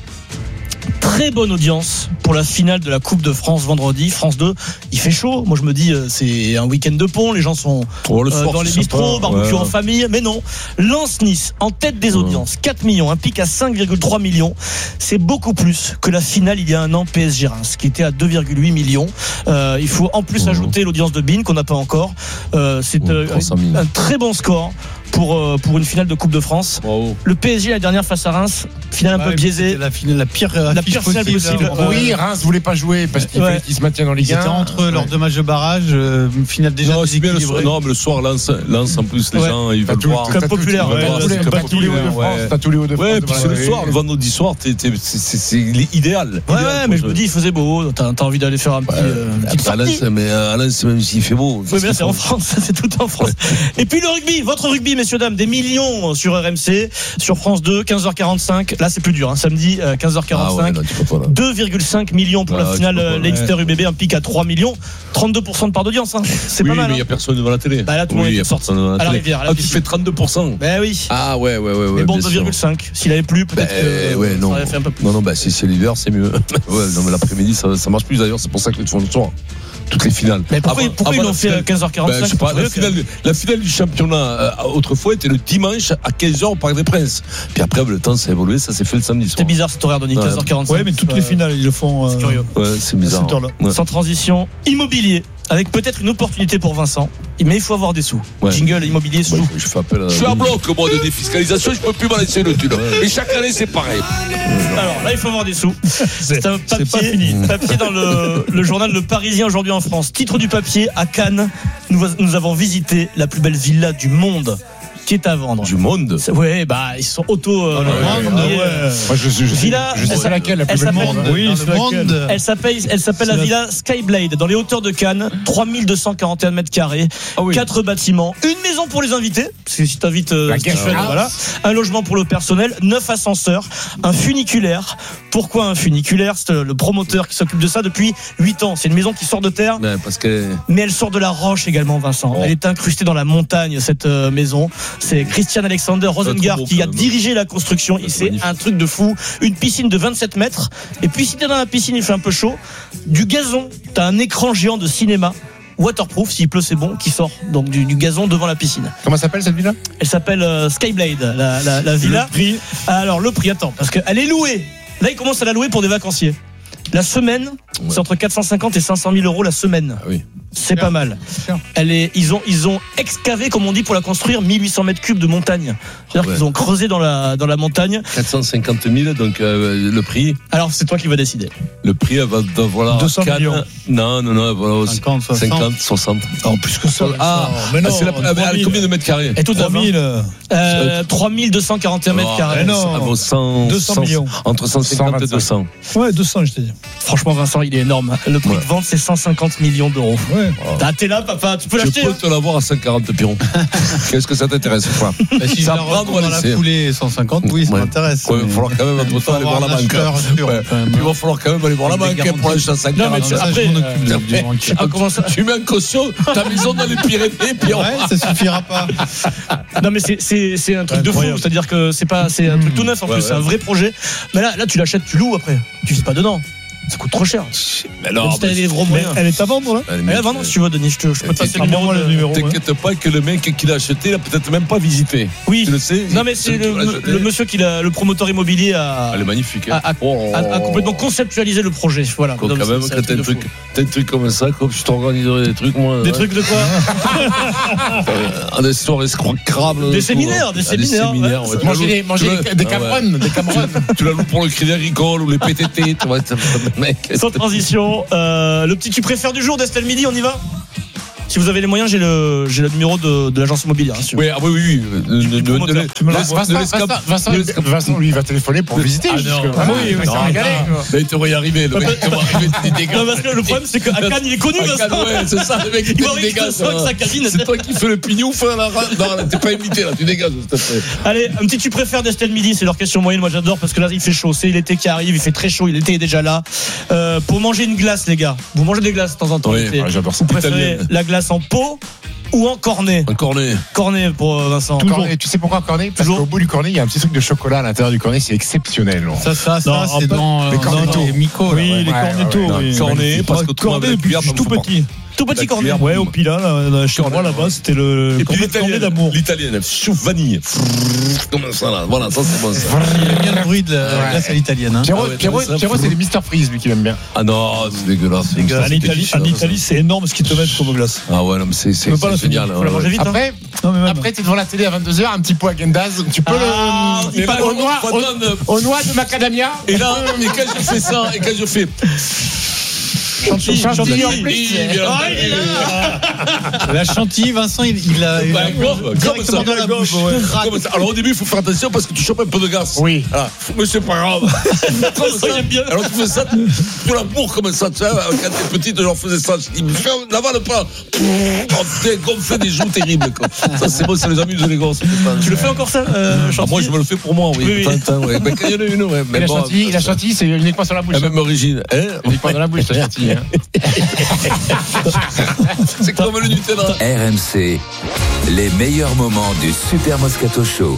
[SPEAKER 13] Très bonne audience pour la finale de la Coupe de France vendredi. France deux, il fait chaud. Moi, je me dis, c'est un week-end de pont. Les gens sont oh, le euh, dans les bistrots, barbecue ouais. en famille. Mais non. Lens-Nice, en tête des audiences. quatre millions, un pic à cinq virgule trois millions. C'est beaucoup plus que la finale il y a un an P S G Reims, qui était à deux virgule huit millions. Euh, il faut en plus mmh. ajouter l'audience de Bein, qu'on n'a pas encore. Euh, c'est euh, un, un très bon score. Pour, euh, pour une finale de Coupe de France. Wow. Le P S G la dernière face à Reims, finale ouais, un peu biaisée.
[SPEAKER 3] La, finale, la pire,
[SPEAKER 13] la pire finale possible.
[SPEAKER 15] Euh, oui, Reims voulait pas jouer parce qu'il ouais. fallait qu'ils se maintiennent en Ligue un.
[SPEAKER 3] C'était entre eux lors de match de barrage, euh, finale déjà.
[SPEAKER 2] Non, c'est bien le soir. Non, mais le soir, Lens, Lens en plus, les ouais. gens ils veulent tout, voir.
[SPEAKER 13] Comme populaire.
[SPEAKER 15] T'as tous les hauts de France. T'as tous les hauts de France.
[SPEAKER 2] Ouais, puis c'est le soir, le vendredi soir, c'est idéal.
[SPEAKER 13] Ouais, mais je me dis, il faisait beau. T'as envie d'aller faire un petit
[SPEAKER 2] partie. Mais à Lens, même s'il fait beau.
[SPEAKER 13] Oui, mais là, c'est en France. C'est tout en France. Et puis le rugby, votre rugby, messieurs, dames, des millions sur R M C, sur France deux, quinze heures quarante-cinq. Là, c'est plus dur, hein, samedi, quinze heures quarante-cinq. Ah ouais, deux virgule cinq millions pour ah, la finale pas, Leinster U B B, un pic à trois millions. trente-deux pour cent de part d'audience, hein. C'est
[SPEAKER 2] oui,
[SPEAKER 13] pas mal.
[SPEAKER 2] Mais il n'y a personne devant la télé.
[SPEAKER 13] Bah là, tout le
[SPEAKER 2] oui,
[SPEAKER 13] monde est sorti à la rivière.
[SPEAKER 2] Ah, tu fais trente-deux pour cent.
[SPEAKER 13] Bah oui.
[SPEAKER 2] Ah ouais, ouais, ouais.
[SPEAKER 13] Mais bon, deux virgule cinq. S'il avait plu, peut-être bah, que
[SPEAKER 2] ouais, non.
[SPEAKER 13] ça aurait fait un peu plus.
[SPEAKER 2] Non, non, bah si c'est l'hiver, c'est mieux. Ouais, non, mais l'après-midi, ça, ça marche plus d'ailleurs. C'est pour ça que les font le soir. Toutes les finales.
[SPEAKER 13] Mais pourquoi, avant, pourquoi avant ils l'ont fait à quinze heures quarante-cinq ben, je sais pas,
[SPEAKER 2] la, finale, la finale du championnat euh, autrefois était le dimanche à quinze heures au Parc des Princes. Puis après, le temps s'est évolué, ça s'est fait le samedi soir.
[SPEAKER 13] C'est bizarre cet horaire, Denis, quinze heures quarante-cinq.
[SPEAKER 4] Ouais, mais toutes euh, les finales, ils le font. Euh,
[SPEAKER 13] c'est curieux.
[SPEAKER 2] Ouais, c'est bizarre.
[SPEAKER 13] Ouais. Sans transition, immobilier. Avec peut-être une opportunité pour Vincent, mais il faut avoir des sous. Ouais. Jingle immobilier sous. Ouais,
[SPEAKER 2] je fais appel à...
[SPEAKER 18] Je suis à bloc, moi, de défiscalisation, je peux plus m'en laisser le thune. Et chaque année, c'est pareil.
[SPEAKER 13] Alors là, il faut avoir des sous. C'est un papier,
[SPEAKER 4] c'est pas fini.
[SPEAKER 13] papier dans le, le journal Le Parisien aujourd'hui en France. Titre du papier, à Cannes, nous, nous avons visité la plus belle villa du monde. Qui est à vendre.
[SPEAKER 2] Du monde.
[SPEAKER 13] Ouais, bah ils sont auto. Euh,
[SPEAKER 4] oh, monde, ouais. Ouais.
[SPEAKER 15] Moi, je, je, je,
[SPEAKER 13] villa,
[SPEAKER 15] je sais laquelle la plus belle monde.
[SPEAKER 4] Oui, c'est le monde.
[SPEAKER 13] Elle s'appelle, elle s'appelle la villa Skyblade dans les hauteurs de Cannes, trois mille deux cent quarante et un mètres carrés, ah oui. quatre bâtiments, une maison pour les invités, parce que si t'invites, euh, si fais, voilà, un logement pour le personnel, neuf ascenseurs, un funiculaire. Pourquoi un funiculaire? C'est le promoteur qui s'occupe de ça depuis huit ans. C'est une maison qui sort de terre,
[SPEAKER 2] ouais, parce que...
[SPEAKER 13] mais elle sort de la roche également, Vincent. Oh. Elle est incrustée dans la montagne, cette euh, maison. C'est Christian Alexander Rosengart qui a dirigé la construction. Il c'est un truc de fou. Une piscine de vingt-sept mètres. Et puis si t'es dans la piscine, il fait un peu chaud. Du gazon. T'as un écran géant de cinéma. Waterproof, s'il pleut c'est bon, qui sort donc du, du gazon devant la piscine.
[SPEAKER 15] Comment s'appelle cette villa?
[SPEAKER 13] Elle s'appelle euh, Skyblade, la, la, la villa.
[SPEAKER 15] Le prix.
[SPEAKER 13] Alors le prix, attends, parce qu'elle est louée. Là, ils commencent à la louer pour des vacanciers. La semaine, ouais. c'est entre quatre cent cinquante et cinq cent mille euros la semaine.
[SPEAKER 2] Ah oui.
[SPEAKER 13] C'est pas mal. Elle est, ils ont, ils ont excavé, comme on dit, pour la construire, mille huit cents mètres cubes de montagne. C'est-à-dire ouais. qu'ils ont creusé dans la, dans la montagne.
[SPEAKER 2] quatre cent cinquante mille, donc euh, le prix.
[SPEAKER 13] Alors, c'est toi qui vas décider.
[SPEAKER 2] Le prix, elle va, voilà.
[SPEAKER 13] deux cents millions.
[SPEAKER 2] Non, non, non, voilà.
[SPEAKER 3] cinquante, soixante.
[SPEAKER 2] cinquante, soixante.
[SPEAKER 4] Non, plus que ça.
[SPEAKER 2] Ah, mais non, c'est la, elle, combien de mètres carrés?
[SPEAKER 13] Et tout
[SPEAKER 4] trois mille.
[SPEAKER 13] Euh, trois mille deux cent quarante et un mètres
[SPEAKER 2] oh,
[SPEAKER 13] carrés.
[SPEAKER 2] Non, cent,
[SPEAKER 4] deux cents millions.
[SPEAKER 2] Entre cent cinquante et deux cents.
[SPEAKER 4] Ouais, deux cents, je t'ai dit.
[SPEAKER 13] Franchement, Vincent, il est énorme. Le prix ouais. de vente, c'est cent cinquante millions d'euros. Ouais. Oh. T'es là, papa, tu peux l'acheter.
[SPEAKER 2] Je peux hein. te l'avoir à cent quarante piron. Qu'est-ce que ça t'intéresse, quoi?
[SPEAKER 3] Bah, si ça prend dans la foulée cent cinquante, oui, ça ouais. m'intéresse.
[SPEAKER 2] Il va falloir quand même, entre temps, aller voir la banque. Il va falloir quand même aller voir la banque pour l'acheter à cent quarante.
[SPEAKER 13] Non, mais après,
[SPEAKER 2] tu mets en caution ta maison dans les Pyrénées, puis
[SPEAKER 3] ouais, ça suffira pas.
[SPEAKER 13] Non, mais c'est un truc de fou. C'est-à-dire que c'est pas, c'est un truc tout neuf en plus. C'est un vrai projet. Mais là, là, tu l'achètes, tu loues après. Tu vis pas dedans. Ça coûte trop cher.
[SPEAKER 2] Mais alors,
[SPEAKER 13] Même si t'as des gros
[SPEAKER 4] Mais
[SPEAKER 13] moyens.
[SPEAKER 4] elle est à vendre là.
[SPEAKER 13] Elle est à vendre si tu veux, Denis. Je, te, je peux te passer le numéro.
[SPEAKER 4] le numéro.
[SPEAKER 2] T'inquiète pas que le mec qui l'a acheté, il a peut-être même pas visité.
[SPEAKER 13] Oui.
[SPEAKER 2] Tu le sais.
[SPEAKER 13] Non, mais c'est le, le, le monsieur qui l'a, le promoteur immobilier a.
[SPEAKER 2] Elle est magnifique. Hein.
[SPEAKER 13] A, a,
[SPEAKER 2] oh.
[SPEAKER 13] a, a complètement conceptualisé le projet. Voilà.
[SPEAKER 2] Quand,
[SPEAKER 13] Donc,
[SPEAKER 2] quand même,
[SPEAKER 13] c'est,
[SPEAKER 2] quand
[SPEAKER 13] c'est
[SPEAKER 2] t'as un truc, t'as un truc comme ça, comme je t'organiserais des trucs, moi.
[SPEAKER 13] Des
[SPEAKER 2] ouais.
[SPEAKER 13] trucs de quoi?
[SPEAKER 2] Ah, des soirées escroquables.
[SPEAKER 13] Des séminaires, des séminaires.
[SPEAKER 2] séminaires.
[SPEAKER 19] Ouais. Manger des, manger des, des Cameroun, des Cameroun.
[SPEAKER 2] Tu la loues pour le Crédit Agricole ou les P T T, tu vois, mec.
[SPEAKER 13] Sans transition, euh, le petit tu préfères du jour d'Estelle Midi, on y va? Si vous avez les moyens, j'ai le, j'ai le numéro de, de l'agence immobilière. Hein, si
[SPEAKER 2] oui, ah oui, oui.
[SPEAKER 13] Du, du promoteur.
[SPEAKER 19] Tu me l'as Vincent, Vincent, Vincent, Vincent, lui, il va téléphoner pour visiter.
[SPEAKER 2] Ah non,
[SPEAKER 19] ah oui, il va régaler.
[SPEAKER 2] Là, il devrait y arriver. Le mec, il devrait arriver des dégâts.
[SPEAKER 13] Non, parce que le problème, c'est qu'à Cannes, il est connu, Vincent.
[SPEAKER 2] Ouais, c'est ça, le mec, il fait des dégâts. C'est toi qui fais le pignou, fin là. Non, t'es pas invité, là, tu dégages, s'il te plaît.
[SPEAKER 13] Allez, un petit tu préfères d'Estelle Midi, c'est leur question moyenne. Moi, j'adore parce que là, il fait chaud. C'est l'été qui arrive, il fait très chaud. L'été est déjà là. Euh, pour manger une glace, les gars, vous mangez des glaces de temps en temps.
[SPEAKER 2] Oui,
[SPEAKER 13] ah,
[SPEAKER 2] j'adore ça.
[SPEAKER 13] Vous préférez la glace en pot ou en cornet?
[SPEAKER 2] Un cornet.
[SPEAKER 13] Cornet pour Vincent.
[SPEAKER 19] Cornet. Tu sais pourquoi cornet? Parce qu'au bout du cornet, il y a un petit truc de chocolat à l'intérieur du cornet, c'est exceptionnel.
[SPEAKER 3] Ça, ça, ça,
[SPEAKER 4] Non,
[SPEAKER 3] c'est
[SPEAKER 4] pas-
[SPEAKER 3] dans
[SPEAKER 19] les
[SPEAKER 3] dans
[SPEAKER 19] cornettos.
[SPEAKER 3] les Miko.
[SPEAKER 4] Oui,
[SPEAKER 3] là, ouais.
[SPEAKER 4] les cornettos.
[SPEAKER 2] ouais,
[SPEAKER 4] oui.
[SPEAKER 2] cornet, parce que tout
[SPEAKER 4] cornet
[SPEAKER 2] avec
[SPEAKER 4] depuis
[SPEAKER 2] cuillère,
[SPEAKER 4] tout
[SPEAKER 2] ça me
[SPEAKER 4] petit.
[SPEAKER 13] Tout petit
[SPEAKER 2] La
[SPEAKER 13] cornet.
[SPEAKER 2] cuillère.
[SPEAKER 4] Ouais, au Pila, là, là, chez moi là-bas, c'était le
[SPEAKER 2] Et puis
[SPEAKER 4] cornet cornet d'amour.
[SPEAKER 2] l'italienne, chouf vanille. Comme ça là, voilà, ça c'est bon ça.
[SPEAKER 3] Il aime bien le bruit de la
[SPEAKER 19] Ouais.
[SPEAKER 3] glace à l'italienne. Hein.
[SPEAKER 19] Pierrot,
[SPEAKER 2] Ah ouais,
[SPEAKER 19] Pierrot,
[SPEAKER 2] ça,
[SPEAKER 19] Pierrot, c'est des mister Freeze, lui, qu'il aime bien.
[SPEAKER 2] Ah non, c'est dégueulasse. c'est
[SPEAKER 4] En
[SPEAKER 2] dégueulasse, c'est
[SPEAKER 4] Italie,
[SPEAKER 2] délicieux,
[SPEAKER 4] en
[SPEAKER 2] ça.
[SPEAKER 4] Italie, c'est énorme ce qu'ils te mettent comme glace.
[SPEAKER 2] Ah ouais, non, mais c'est c'est-
[SPEAKER 4] Tu peux pas la
[SPEAKER 2] c'est génial.
[SPEAKER 4] finir,
[SPEAKER 13] Faut la manger vite. Hein.
[SPEAKER 19] Après,
[SPEAKER 4] Non, mais même.
[SPEAKER 19] après, t'es devant la télé à vingt-deux heures, un petit pot à Gendaz, tu peux
[SPEAKER 13] Ah,
[SPEAKER 19] le,
[SPEAKER 13] mais pas
[SPEAKER 19] au
[SPEAKER 13] le-
[SPEAKER 19] noix,
[SPEAKER 2] faut attendre.
[SPEAKER 19] au, au noix de macadamia.
[SPEAKER 2] Et là, mais quand je fais ça, et quand je fais.
[SPEAKER 19] Chantilly, chantilly en plus.
[SPEAKER 13] Ah, il est là.
[SPEAKER 3] La chantilly, Vincent, il, il a. il
[SPEAKER 2] Bah,
[SPEAKER 3] a-
[SPEAKER 2] gobe, comme
[SPEAKER 3] directement
[SPEAKER 2] ça.
[SPEAKER 3] dans la bouche.
[SPEAKER 2] Comme ça. Alors au début, il faut faire attention parce que tu chopes un peu de gaz.
[SPEAKER 19] Oui.
[SPEAKER 2] Voilà. Mais c'est pas grave. Comme ça,
[SPEAKER 13] il aime bien.
[SPEAKER 2] Alors tu fais ça, pour l'amour comme ça, tu sais, quand t'es petit, je leur faisais ça. Je dis, mais ferme, n'avale pas. Oh, putain, comme fait des joues terribles, quoi. Ça, c'est bon, ça les amuse, les gosses.
[SPEAKER 13] Tu le fais encore ça, euh,
[SPEAKER 2] Ah,
[SPEAKER 13] Chantilly?
[SPEAKER 2] moi, je me le fais pour moi, oui.
[SPEAKER 13] Oui, oui.
[SPEAKER 2] Tintin, ouais. Mais quand il y en a une, ouais.
[SPEAKER 19] Et
[SPEAKER 2] Mais
[SPEAKER 19] la
[SPEAKER 2] bon,
[SPEAKER 19] chantilly, la chantilly, c'est uniquement sur la bouche.
[SPEAKER 2] la même origine. Hein
[SPEAKER 19] Uniquement dans la bouche, la chantilly. hein.
[SPEAKER 2] C'est comme le Nutella.
[SPEAKER 5] R M C, les meilleurs moments du Super Moscato Show.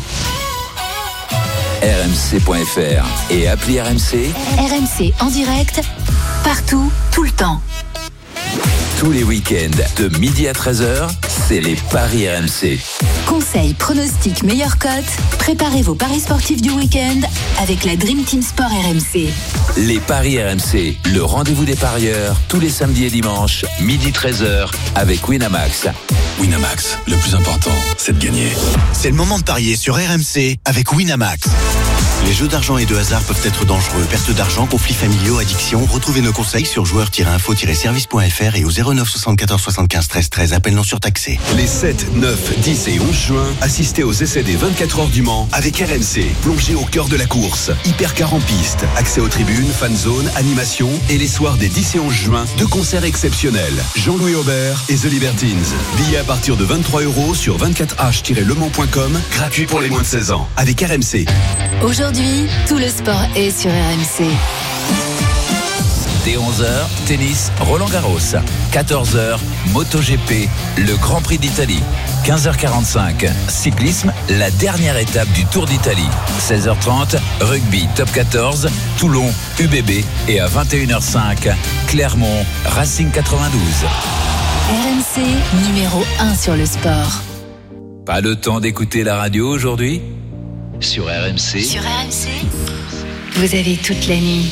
[SPEAKER 5] R M C point F R et appli R M C.
[SPEAKER 6] R M C en direct, partout, tout le temps.
[SPEAKER 5] Tous les week-ends de midi à treize heures, c'est les paris R M C.
[SPEAKER 6] Conseils, pronostics, meilleures cotes. Préparez vos paris sportifs du week-end avec la Dream Team Sport R M C.
[SPEAKER 5] Les paris R M C, le rendez-vous des parieurs, tous les samedis et dimanches, midi treize heures, avec Winamax.
[SPEAKER 10] Winamax, le plus important, c'est de gagner.
[SPEAKER 20] C'est le moment de parier sur R M C avec Winamax. Les jeux d'argent et de hasard peuvent être dangereux. Perte d'argent, conflits familiaux, addiction. Retrouvez nos conseils sur joueurs tiret info tiret service point F R et au zéro neuf soixante-quatorze soixante-quinze treize treize. Appel non surtaxé.
[SPEAKER 10] Les sept, neuf, dix et onze juin, assistez aux essais des vingt-quatre heures du Mans avec R M C. Plongez au cœur de la course. Hypercar en piste. Accès aux tribunes, fan zone, animation. Et les soirs des dix et onze juin, deux concerts exceptionnels. Jean-Louis Aubert et The Libertines. Billets à partir de vingt-trois euros sur vingt-quatre H tiret le mans point com. Gratuit pour les moins de seize ans. Avec R M C.
[SPEAKER 6] Aujourd'hui, tout le sport est sur R M C.
[SPEAKER 5] Dès onze heures, tennis, Roland Garros. quatorze heures, MotoGP, le Grand Prix d'Italie. quinze heures quarante-cinq, cyclisme, la dernière étape du Tour d'Italie. seize heures trente, rugby top quatorze, Toulon, U B B. Et à vingt et une heures cinq, Clermont, Racing quatre-vingt-douze.
[SPEAKER 6] R M C, numéro un sur le sport.
[SPEAKER 5] Pas le temps d'écouter la radio aujourd'hui? Sur R M C.
[SPEAKER 6] Sur R M C, vous avez toute la nuit.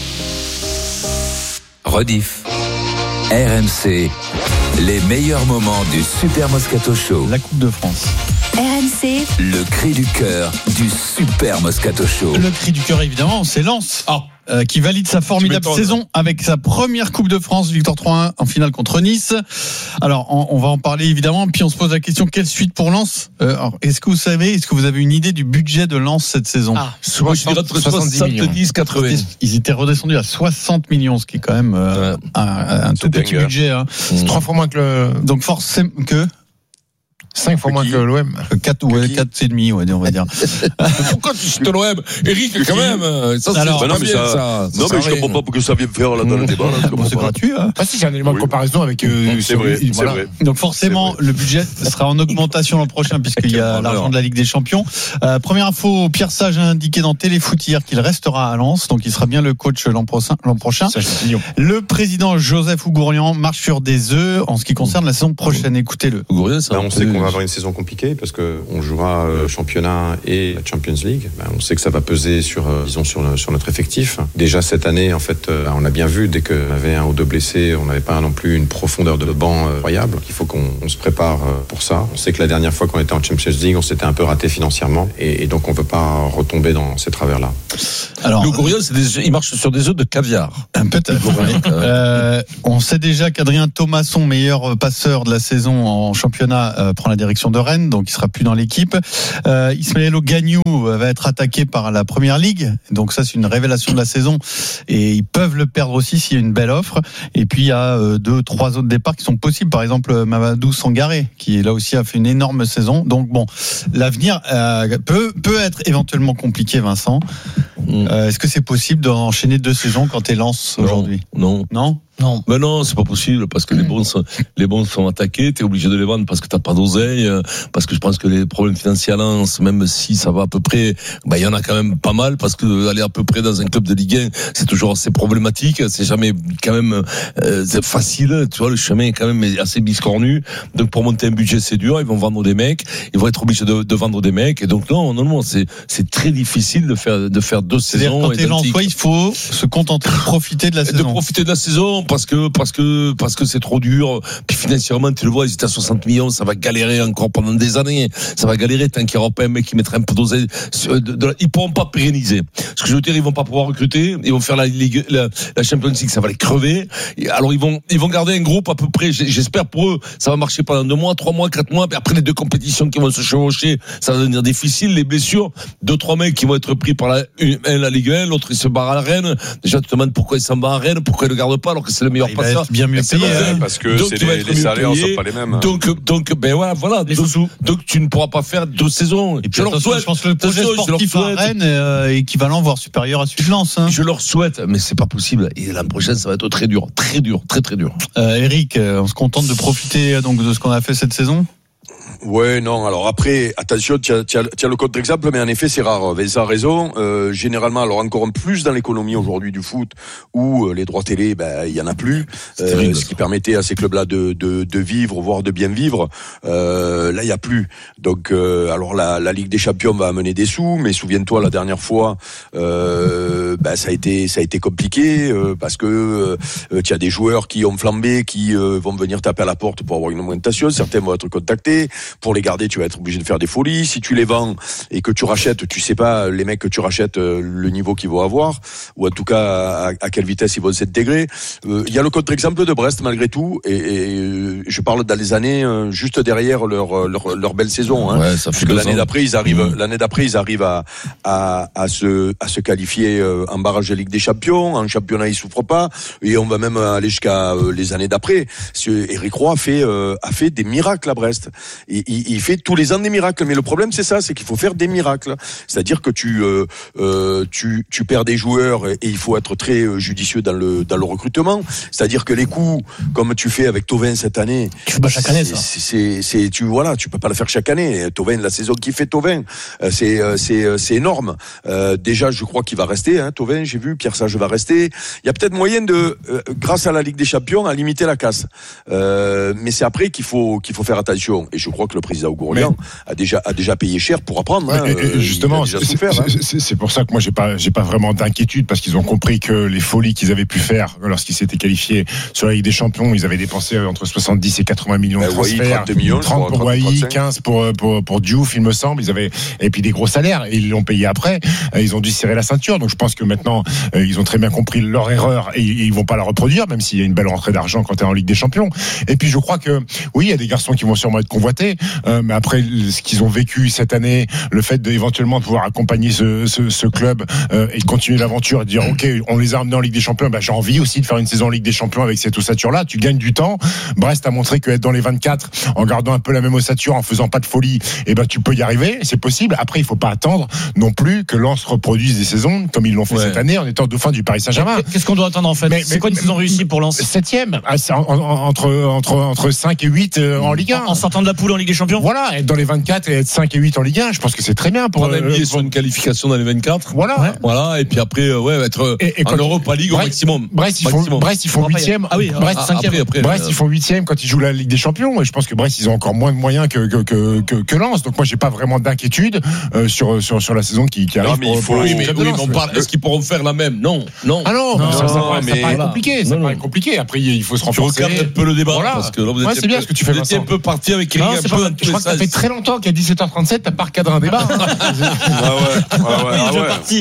[SPEAKER 5] Rediff. R M C. Les meilleurs moments du Super Moscato Show.
[SPEAKER 3] La Coupe de France.
[SPEAKER 6] R M C,
[SPEAKER 5] Le cri du cœur du Super Moscato Show.
[SPEAKER 3] Le cri du cœur, évidemment, c'est Lens. Euh, qui valide sa formidable saison avec sa première Coupe de France, victoire trois un en finale contre Nice. Alors, on, on va en parler évidemment, puis on se pose la question, quelle suite pour Lens? euh, alors, Est-ce que vous savez, est-ce que vous avez une idée du budget de Lens cette saison?
[SPEAKER 13] Ah,
[SPEAKER 2] Moi, je dirais entre soixante-dix quatre-vingts.
[SPEAKER 3] Ils étaient redescendus à soixante millions, ce qui est quand même euh, ouais. un, un tout petit
[SPEAKER 2] dingue.
[SPEAKER 3] budget. Hein.
[SPEAKER 19] C'est mmh. trois fois moins que le...
[SPEAKER 3] Donc forcément que...
[SPEAKER 15] cinq fois moins que l'O M.
[SPEAKER 3] quatre ouais, quatre et demi, ouais, on va dire.
[SPEAKER 2] Pourquoi tu cites l'O M? Eric, quand même. Ça, c'est
[SPEAKER 21] Alors,
[SPEAKER 2] pas
[SPEAKER 21] non, mais
[SPEAKER 2] bien,
[SPEAKER 21] ça,
[SPEAKER 2] ça.
[SPEAKER 21] non, mais je comprends pas pourquoi ça vient faire là dans le débat. Là,
[SPEAKER 3] bon, c'est gratuit. Hein.
[SPEAKER 15] Ah si, c'est un élément oui. de comparaison avec. Euh,
[SPEAKER 21] c'est vrai.
[SPEAKER 15] Lui, voilà.
[SPEAKER 21] vrai.
[SPEAKER 3] Donc forcément, le budget sera en augmentation l'an prochain puisqu'il y a l'argent de la Ligue des Champions. Euh, première info, Pierre Sage a indiqué dans Téléfoot hier qu'il restera à Lens, donc il sera bien le coach l'an prochain. L'an prochain. Le président Joseph Ougourian marche sur des œufs en ce qui concerne la saison prochaine. Écoutez-le.
[SPEAKER 21] Ougourian, ça, ben, on sait qu'on va avoir une saison compliquée parce que on jouera euh, championnat et Champions League. Ben, on sait que ça va peser sur, euh, disons, sur, sur notre effectif. Déjà cette année, en fait, euh, on a bien vu dès qu'on avait un ou deux blessés, on n'avait pas non plus une profondeur de banc euh, incroyable. Il faut qu'on on se prépare euh, pour ça. On sait que la dernière fois qu'on était en Champions League, on s'était un peu raté financièrement et, et donc on ne veut pas retomber dans ces travers-là.
[SPEAKER 2] Alors, le Ougourian, c'est des, il marche sur des œufs de caviar.
[SPEAKER 3] Peut-être. euh, on sait déjà qu'Adrien Thomasson, meilleur passeur de la saison en championnat, euh, prend la direction de Rennes, donc il sera plus dans l'équipe. Euh, Ismaël Ogagnou va être attaqué par la Première Ligue, donc ça c'est une révélation de la saison et ils peuvent le perdre aussi s'il y a une belle offre. Et puis il y a euh, deux, trois autres départs qui sont possibles, par exemple Mamadou Sangaré qui là aussi a fait une énorme saison. Donc bon, l'avenir euh, peut peut être éventuellement compliqué, Vincent. Euh, est-ce que c'est possible d'enchaîner deux saisons quand t'es Lens aujourd'hui?
[SPEAKER 2] Non.
[SPEAKER 3] Non.
[SPEAKER 2] Non. Mais non, c'est pas possible parce que les bons sont, les bons sont attaqués, t'es obligé de les vendre parce que t'as pas d'oseille, parce que je pense que les problèmes financiers à Lens, même si ça va à peu près, bah, il y en a quand même pas mal parce que aller à peu près dans un club de Ligue un, c'est toujours assez problématique, c'est jamais quand même, euh, c'est facile, tu vois, le chemin est quand même assez biscornu. Donc pour monter un budget, c'est dur, ils vont vendre des mecs, ils vont être obligés de, de vendre des mecs et donc non, non, non, c'est, c'est très difficile de faire, de faire deux saisons.
[SPEAKER 3] Quand t'es Lensois, il faut se contenter de profiter de la saison.
[SPEAKER 2] De profiter de la saison. Parce que, parce que, parce que c'est trop dur. Puis financièrement, tu le vois, ils étaient à soixante millions, ça va galérer encore pendant des années. Ça va galérer tant qu'il n'y aura pas un mec qui mettra un peu d'oseille. Ils pourront pas pérenniser. Ce que je veux dire, ils vont pas pouvoir recruter. Ils vont faire la Ligue, la, la Champions League, ça va les crever. Alors ils vont, ils vont garder un groupe à peu près, j'espère pour eux, ça va marcher pendant deux mois, trois mois, quatre mois. Puis après les deux compétitions qui vont se chevaucher, ça va devenir difficile. Les blessures, deux, trois mecs qui vont être pris par la, une, la Ligue un, l'autre il se barre à la Rennes. Déjà, tu te demandes pourquoi il s'en va à Rennes, pourquoi il le garde pas alors que c'est le meilleur
[SPEAKER 3] il
[SPEAKER 2] passeur.
[SPEAKER 3] Va être bien mieux payé,
[SPEAKER 21] hein. Parce que donc, c'est les, les salaires ne sont pas les mêmes.
[SPEAKER 2] Donc, donc, ben voilà, voilà. Donc, donc, tu ne pourras pas faire deux saisons.
[SPEAKER 3] Et puis, je leur souhaite. Je pense que le projet sportif à Rennes est euh, équivalent, voire supérieur à celui de Lens. Hein.
[SPEAKER 2] Je leur souhaite, mais c'est pas possible. Et l'an prochain, ça va être très dur, très dur, très très dur.
[SPEAKER 3] Euh, Eric, on se contente de profiter donc de ce qu'on a fait cette saison.
[SPEAKER 21] Ouais, non. Alors après, attention, tu as, tu as, tu as le contre-exemple, mais en effet, c'est rare. Vincent a raison. Euh, généralement, alors encore plus dans l'économie aujourd'hui du foot, où euh, les droits télé, ben il y en a plus, euh, ce qui permettait à ces clubs-là de, de, de vivre, voire de bien vivre. Euh, là, il y a plus. Donc, euh, alors la, la Ligue des Champions va amener des sous, mais souviens-toi, la dernière fois, euh, ben ça a été, ça a été compliqué euh, parce que euh, tu as des joueurs qui ont flambé, qui euh, vont venir taper à la porte pour avoir une augmentation. Certains vont être contactés. Pour les garder, tu vas être obligé de faire des folies. Si tu les vends et que tu rachètes, tu sais pas les mecs que tu rachètes le niveau qu'ils vont avoir, ou en tout cas à, à quelle vitesse ils vont s'intégrer. Il euh, y a le contre-exemple de Brest malgré tout, et, et je parle dans les années euh, juste derrière leur leur, leur belle saison. Hein,
[SPEAKER 2] ouais, ça fait
[SPEAKER 21] parce que l'année
[SPEAKER 2] ans.
[SPEAKER 21] d'après ils arrivent, mmh. l'année d'après ils arrivent à à, à se à se qualifier euh, en barrage de Ligue des Champions. En championnat ils souffrent pas, et on va même aller jusqu'à euh, les années d'après. Éric Roy a fait euh, a fait des miracles à Brest. Et, Il, il fait tous les ans des miracles, mais le problème c'est ça, c'est qu'il faut faire des miracles. C'est-à-dire que tu euh, euh, tu tu perds des joueurs et, et il faut être très judicieux dans le dans le recrutement. C'est-à-dire que les coups, comme tu fais avec Thauvin cette année,
[SPEAKER 13] tu fais pas chaque année ça.
[SPEAKER 21] C'est, c'est, c'est tu voilà, tu peux pas le faire chaque année. Thauvin, la saison qui fait Thauvin, c'est c'est c'est énorme. Euh, déjà, je crois qu'il va rester. Hein, Thauvin, j'ai vu Pierre Sage va rester. Il y a peut-être moyen de, euh, grâce à la Ligue des Champions, à limiter la casse. Euh, mais c'est après qu'il faut qu'il faut faire attention. Et je crois que le président Ougourian a déjà a déjà payé cher pour apprendre. Hein.
[SPEAKER 15] Et, et justement, c'est, souffert, c'est, hein. c'est, c'est pour ça que moi j'ai pas j'ai pas vraiment d'inquiétude parce qu'ils ont compris que les folies qu'ils avaient pu faire lorsqu'ils s'étaient qualifiés sur la Ligue des Champions, ils avaient dépensé entre soixante-dix et quatre-vingts millions de transferts,
[SPEAKER 21] trente millions,
[SPEAKER 15] trente pour Wai, quinze pour pour pour Diouf, il me semble. Ils avaient et puis des gros salaires et ils l'ont payé après. Ils ont dû serrer la ceinture. Donc je pense que maintenant ils ont très bien compris leur erreur et ils vont pas la reproduire, même s'il y a une belle rentrée d'argent quand tu es en Ligue des Champions. Et puis je crois que oui, il y a des garçons qui vont sûrement être convoqués convoité. Euh, mais après, ce qu'ils ont vécu cette année, le fait d'éventuellement pouvoir accompagner ce, ce, ce club euh, et de continuer l'aventure et de dire ok, on les a ramenés en Ligue des Champions, bah, j'ai envie aussi de faire une saison en Ligue des Champions avec cette ossature-là. Tu gagnes du temps. Brest a montré qu'être dans les vingt-quatre, en gardant un peu la même ossature, en faisant pas de folie, et ben tu peux y arriver. C'est possible. Après, il faut pas attendre non plus que Lens reproduise des saisons comme ils l'ont fait ouais. cette année en étant dauphin du Paris Saint-Germain.
[SPEAKER 13] Qu'est-ce qu'on doit attendre en fait? Mais, C'est mais, quoi une saison réussie pour Lens?
[SPEAKER 15] Septième, entre entre entre cinq et huit en Ligue un.
[SPEAKER 13] En sortant de la poule en Ligue des Champions.
[SPEAKER 15] Voilà, être dans les vingt-quatre et être cinq et huit en Ligue un, je pense que c'est très bien pour
[SPEAKER 2] un M B A sur une qualification dans les vingt-quatre.
[SPEAKER 15] Voilà. Ouais.
[SPEAKER 2] Voilà, et puis après ouais, être et, et en Europa League au maximum.
[SPEAKER 15] Brest, ils font Brest, ils font huitième.
[SPEAKER 13] Ah oui,
[SPEAKER 15] Brest,
[SPEAKER 13] ah, après,
[SPEAKER 15] après, Brest, ils font huitième quand ils jouent la Ligue des Champions. Et je pense que Brest, ils ont encore moins de moyens que que que que, que Lens. Donc moi, j'ai pas vraiment d'inquiétude euh, sur sur sur la saison qui qui arrive.
[SPEAKER 2] Non, mais il faut. Oui, mais, oui, mais on parle. Est-ce qu'ils pourront faire la même? Non, non.
[SPEAKER 15] Ah non,
[SPEAKER 2] non
[SPEAKER 15] ça, ça,
[SPEAKER 2] non,
[SPEAKER 15] ça,
[SPEAKER 2] mais
[SPEAKER 15] ça paraît compliqué. Ça paraît compliqué. Après, il faut se renforcer.
[SPEAKER 2] Tu regardes un peu le débat.
[SPEAKER 15] Voilà.
[SPEAKER 2] Parce que là,
[SPEAKER 15] ouais, c'est bien ce que tu fais.
[SPEAKER 2] Vous un peu parti avec Eric.
[SPEAKER 15] Je crois que ça fait très longtemps qu'à dix-sept heures trente-sept, t'as pas recadré un débat.
[SPEAKER 21] Ah ouais. Ah ouais.
[SPEAKER 13] Il est parti.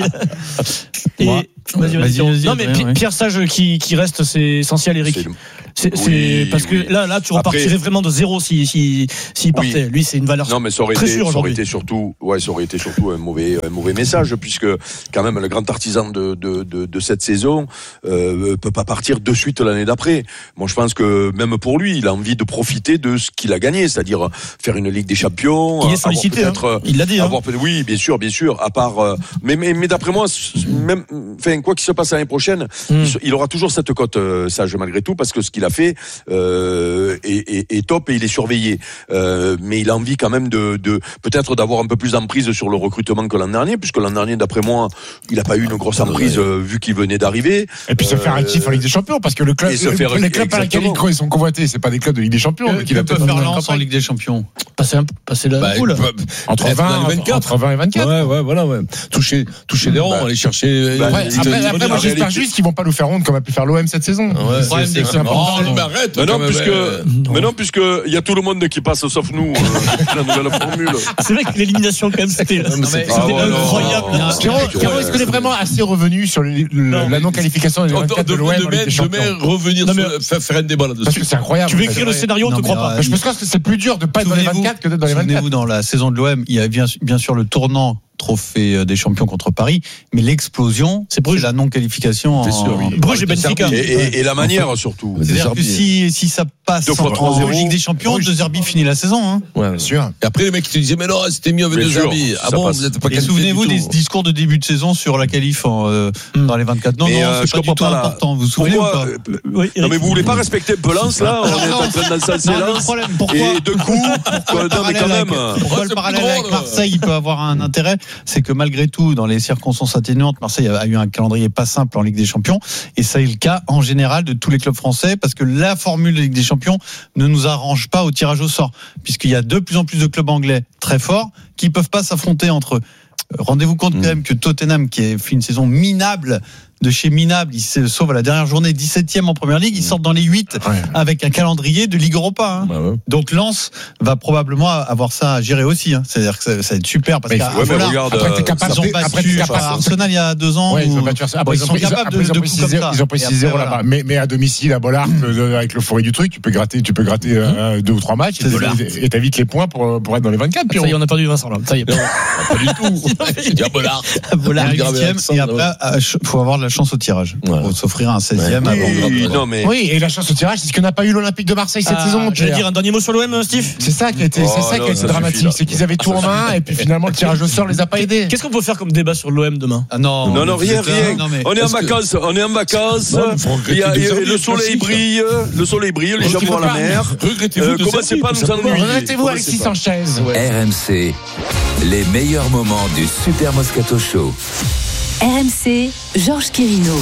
[SPEAKER 13] Et vas-y, vas-y, vas-y. Non, mais ouais, Pierre Sage qui, qui reste, c'est essentiel, Eric. C'est, c'est oui, parce que oui. là, là, tu repartirais Après, vraiment de zéro si, si, s'il partait. Oui. Lui, c'est une valeur.
[SPEAKER 21] Non, mais ça aurait
[SPEAKER 13] très
[SPEAKER 21] été,
[SPEAKER 13] sûre
[SPEAKER 21] ça aurait été surtout, ouais, ça aurait été surtout un mauvais, un mauvais message, puisque quand même le grand artisan de, de, de, de cette saison euh, peut pas partir de suite l'année d'après. Moi, je pense que même pour lui, il a envie de profiter de ce qu'il a gagné, c'est-à-dire faire une Ligue des Champions.
[SPEAKER 13] Il est sollicité. Hein. Il l'a dit.
[SPEAKER 21] Avoir,
[SPEAKER 13] hein.
[SPEAKER 21] Oui, bien sûr, bien sûr. À part, euh, mais, mais, mais d'après moi, même, enfin, quoi qu'il se passe l'année prochaine, mm. il, il aura toujours cette cote euh, Sage malgré tout, parce que ce qu'il a fait. Euh, Euh, est, est, est top et il est surveillé. Euh, mais il a envie quand même de, de peut-être d'avoir un peu plus d'emprise sur le recrutement que l'an dernier, puisque l'an dernier, d'après moi, il n'a pas eu une grosse emprise euh, vu qu'il venait d'arriver.
[SPEAKER 15] Et puis se euh, faire un kiff en Ligue des Champions, parce que le club, le, faire, les clubs à laquelle ils sont convoités, c'est pas des clubs de Ligue des Champions.
[SPEAKER 3] Euh, il va peut-être faire Lens en Ligue des Champions.
[SPEAKER 13] Passer, un, passer la bah, poule.
[SPEAKER 15] Entre vingt et vingt-quatre. Entre vingt et vingt-quatre.
[SPEAKER 2] Ouais, ouais, voilà, ouais. Toucher, toucher des ronds, bah, aller chercher.
[SPEAKER 15] Bah, ouais, après, après moi, j'espère juste qu'ils vont pas nous faire honte comme a pu faire l'O M cette saison.
[SPEAKER 2] Ouais, c'est, c'est, c'est, oh, mais arrête.
[SPEAKER 21] Mais non, puisque, mais non, puisque il y a tout le monde qui passe sauf nous. La nouvelle formule.
[SPEAKER 13] C'est vrai que l'élimination quand même c'était incroyable.
[SPEAKER 15] Caro, est-ce que t'es vraiment assez revenu sur la non-qualification des vingt-quatre de l'O M en Ligue des Champions?
[SPEAKER 2] Revenir faire un débat là-dessus.
[SPEAKER 15] Parce que c'est incroyable.
[SPEAKER 13] Tu veux écrire le scénario, on te croit pas.
[SPEAKER 15] Je me pense que c'est plus dur de pas être dans les vingt-quatre que d'être dans les vingt-quatre.
[SPEAKER 3] Souvenez-vous, dans la saison de l'O M, il y a bien, bien sûr le tournant trophée des champions contre Paris, mais l'explosion, c'est, c'est la non-qualification en...
[SPEAKER 21] sûr, oui.
[SPEAKER 13] Bruges et Benfica.
[SPEAKER 21] Et, et, et la manière enfin, surtout.
[SPEAKER 3] C'est-à-dire que si, si ça passe en, en Ligue des Champions, De Zerbi finit la saison. Hein.
[SPEAKER 2] Ouais, bien sûr. Et après, les mecs qui te disaient, mais non, c'était mieux avec De Zerbi. Ah bon, vous êtes pas.
[SPEAKER 3] Et souvenez-vous des discours de début de saison sur la qualif en, euh, mm. dans les vingt-quatre. Non, mais non, euh, c'est pas du tout important. Vous vous souvenez ou pas?
[SPEAKER 21] Oui, non, mais vous voulez pas respecter Lens, là? On est en train d'encenser Lens. Et de coup, non, mais quand même.
[SPEAKER 3] Pourquoi le parallèle avec Marseille, il peut avoir un intérêt? C'est que malgré tout, dans les circonstances atténuantes, Marseille a eu un calendrier pas simple en Ligue des Champions, et ça est le cas en général de tous les clubs français, parce que la formule de Ligue des Champions ne nous arrange pas au tirage au sort, puisqu'il y a de plus en plus de clubs anglais très forts qui peuvent pas s'affronter entre eux. Rendez-vous compte mmh. quand même que Tottenham, qui a fait une saison minable, de chez minable, il se sauve à la dernière journée, dix-septième en première ligue, ils sortent dans les huit ouais. avec un calendrier de Ligue Europa. Hein. Bah ouais. Donc Lens va probablement avoir ça à gérer aussi. Hein. C'est-à-dire que ça, ça va être super parce qu'à
[SPEAKER 21] ouais, voilà,
[SPEAKER 15] regarde, après, t'es capable,
[SPEAKER 3] ils ont battu Arsenal il y a deux ans.
[SPEAKER 15] Ouais, ils, battu, après, ils sont capables de, de coups comme ça. Ils ont précisé zéro là-bas. Voilà. Mais, mais à domicile, à Bollard, mmh. avec l'euphorie du truc, tu peux gratter, tu peux gratter mmh. euh, deux ou trois matchs et t'évites les points pour, pour être dans les vingt-quatre.
[SPEAKER 13] Ça y est, on a perdu Vincent là. Ça y est.
[SPEAKER 2] Pas du tout. Il y a Bollard.
[SPEAKER 3] Bollard huitième et après, il faut avoir de la chance au tirage. Pour s'offrir un seizième
[SPEAKER 21] ouais,
[SPEAKER 3] avant.
[SPEAKER 21] Oui, non, mais...
[SPEAKER 15] oui, et la chance au tirage, c'est ce que n'a pas eu l'Olympique de Marseille cette ah, saison.
[SPEAKER 13] Je vais dire un dernier mot sur l'O M, Steve.
[SPEAKER 15] C'est ça qui a été, oh, c'est ça non, qui a été dramatique, suffit, c'est qu'ils avaient tout en main et puis finalement le tirage au sort les a pas aidés.
[SPEAKER 13] Qu'est-ce qu'on peut faire comme débat sur l'O M demain?
[SPEAKER 3] Ah non,
[SPEAKER 21] non, non, rien, rien. Non, on est en vacances, que... on est en vacances. Non, il y a, il y a, le soleil brille, le soleil brille, les gens vont à la mer. Commencez pas à nous ennuyer.
[SPEAKER 15] Arrêtez-vous Alexis Sanchez.
[SPEAKER 5] R M C, les meilleurs moments du Super Moscato Show.
[SPEAKER 6] R M C, Georges Quirino.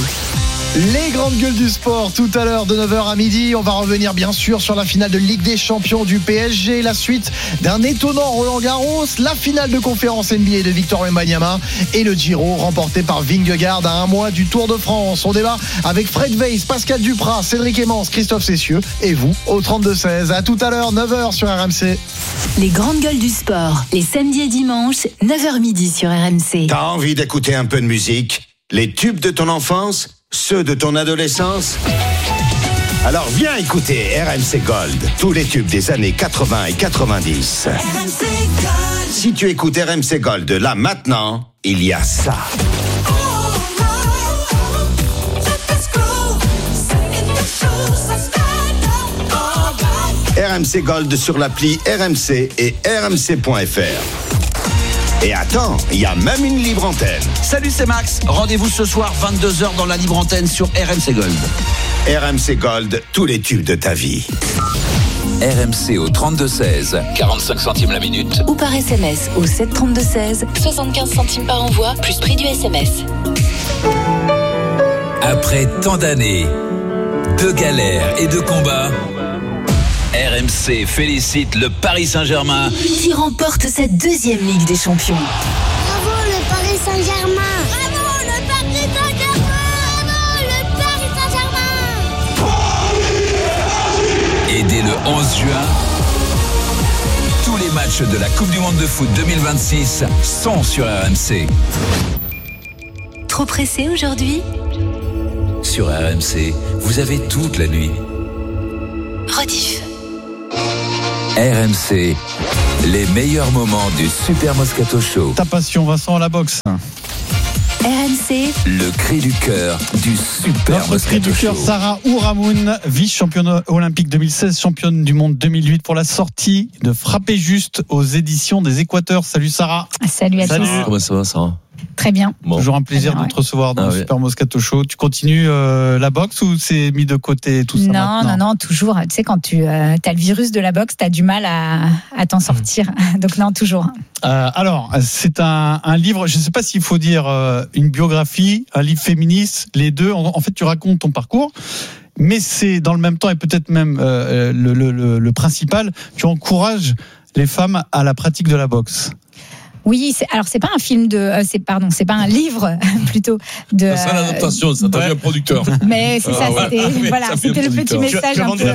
[SPEAKER 7] Les grandes gueules du sport, tout à l'heure de neuf heures à midi. On va revenir bien sûr sur la finale de Ligue des Champions du P S G, la suite d'un étonnant Roland Garros, la finale de conférence N B A de Victor Wembanyama et le Giro remporté par Vingegaard à un mois du Tour de France. On débat avec Fred Weiss, Pascal Duprat, Cédric Emmens, Christophe Cessieux et vous au trente-deux seize. À tout à l'heure, neuf heures sur R M C.
[SPEAKER 6] Les grandes gueules du sport, les samedis et dimanches, neuf heures midi sur R M C.
[SPEAKER 8] T'as envie d'écouter un peu de musique? Les tubes de ton enfance? Ceux de ton adolescence? Alors viens écouter R M C Gold, tous les tubes des années quatre-vingts et quatre-vingt-dix. R M C Gold. Si tu écoutes R M C Gold là maintenant, il y a ça. R M C Gold sur l'appli R M C et R M C point F R. Et attends, il y a même une libre antenne.
[SPEAKER 9] Salut, c'est Max. Rendez-vous ce soir vingt-deux heures dans la libre antenne sur R M C Gold.
[SPEAKER 8] R M C Gold, tous les tubes de ta vie.
[SPEAKER 5] R M C au trente-deux seize, quarante-cinq centimes la minute.
[SPEAKER 6] Ou par S M S au sept trente-deux seize, soixante-quinze centimes par envoi, plus prix du S M S.
[SPEAKER 5] Après tant d'années, de galères et de combats, R M C félicite le Paris Saint-Germain
[SPEAKER 6] qui remporte sa deuxième Ligue des Champions.
[SPEAKER 22] Bravo le Paris Saint-Germain. Bravo le Paris Saint-Germain. Bravo le Paris Saint-Germain.
[SPEAKER 5] Et dès le onze juin, tous les matchs de la Coupe du Monde de foot deux mille vingt-six sont sur R M C.
[SPEAKER 6] Trop pressé aujourd'hui ?
[SPEAKER 5] Sur R M C, vous avez toute la nuit.
[SPEAKER 6] Rediff.
[SPEAKER 5] R M C, les meilleurs moments du Super Moscato Show.
[SPEAKER 3] Ta passion, Vincent, à la boxe.
[SPEAKER 6] R M C,
[SPEAKER 5] le cri du cœur du Super
[SPEAKER 3] Notre
[SPEAKER 5] Moscato
[SPEAKER 3] cri du cœur,
[SPEAKER 5] Show.
[SPEAKER 3] Sarah Ouramoun, vice-championne olympique deux mille seize, championne du monde deux mille huit pour la sortie de Frapper Juste aux éditions des Équateurs. Salut Sarah.
[SPEAKER 23] Salut à tous.
[SPEAKER 2] Comment ça va, Sarah?
[SPEAKER 23] Très bien.
[SPEAKER 3] Bon. Toujours un plaisir
[SPEAKER 23] bien,
[SPEAKER 3] de te recevoir dans
[SPEAKER 2] ah,
[SPEAKER 3] le
[SPEAKER 2] oui.
[SPEAKER 3] Super Moscato Show. Tu continues euh, la boxe ou c'est mis de côté tout ça
[SPEAKER 23] Non,
[SPEAKER 3] maintenant
[SPEAKER 23] non, non, toujours. Tu sais, quand tu euh, as le virus de la boxe, tu as du mal à, à t'en sortir. Donc non, toujours.
[SPEAKER 3] Euh, alors, c'est un, un livre, je ne sais pas s'il faut dire euh, une biographie, un livre féministe, les deux. En, en fait, tu racontes ton parcours. Mais c'est dans le même temps, et peut-être même euh, le, le, le, le principal, tu encourages les femmes à la pratique de la boxe.
[SPEAKER 23] Oui, c'est, alors c'est pas un film de, euh, c'est pardon, c'est pas un livre plutôt de.
[SPEAKER 2] C'est ça l'adaptation, ça t'a
[SPEAKER 23] ouais.
[SPEAKER 2] vu un producteur.
[SPEAKER 23] Mais c'est ça,
[SPEAKER 2] Ah,
[SPEAKER 23] c'était,
[SPEAKER 2] ouais.
[SPEAKER 23] voilà,
[SPEAKER 2] Ça
[SPEAKER 23] c'était le petit message un peu.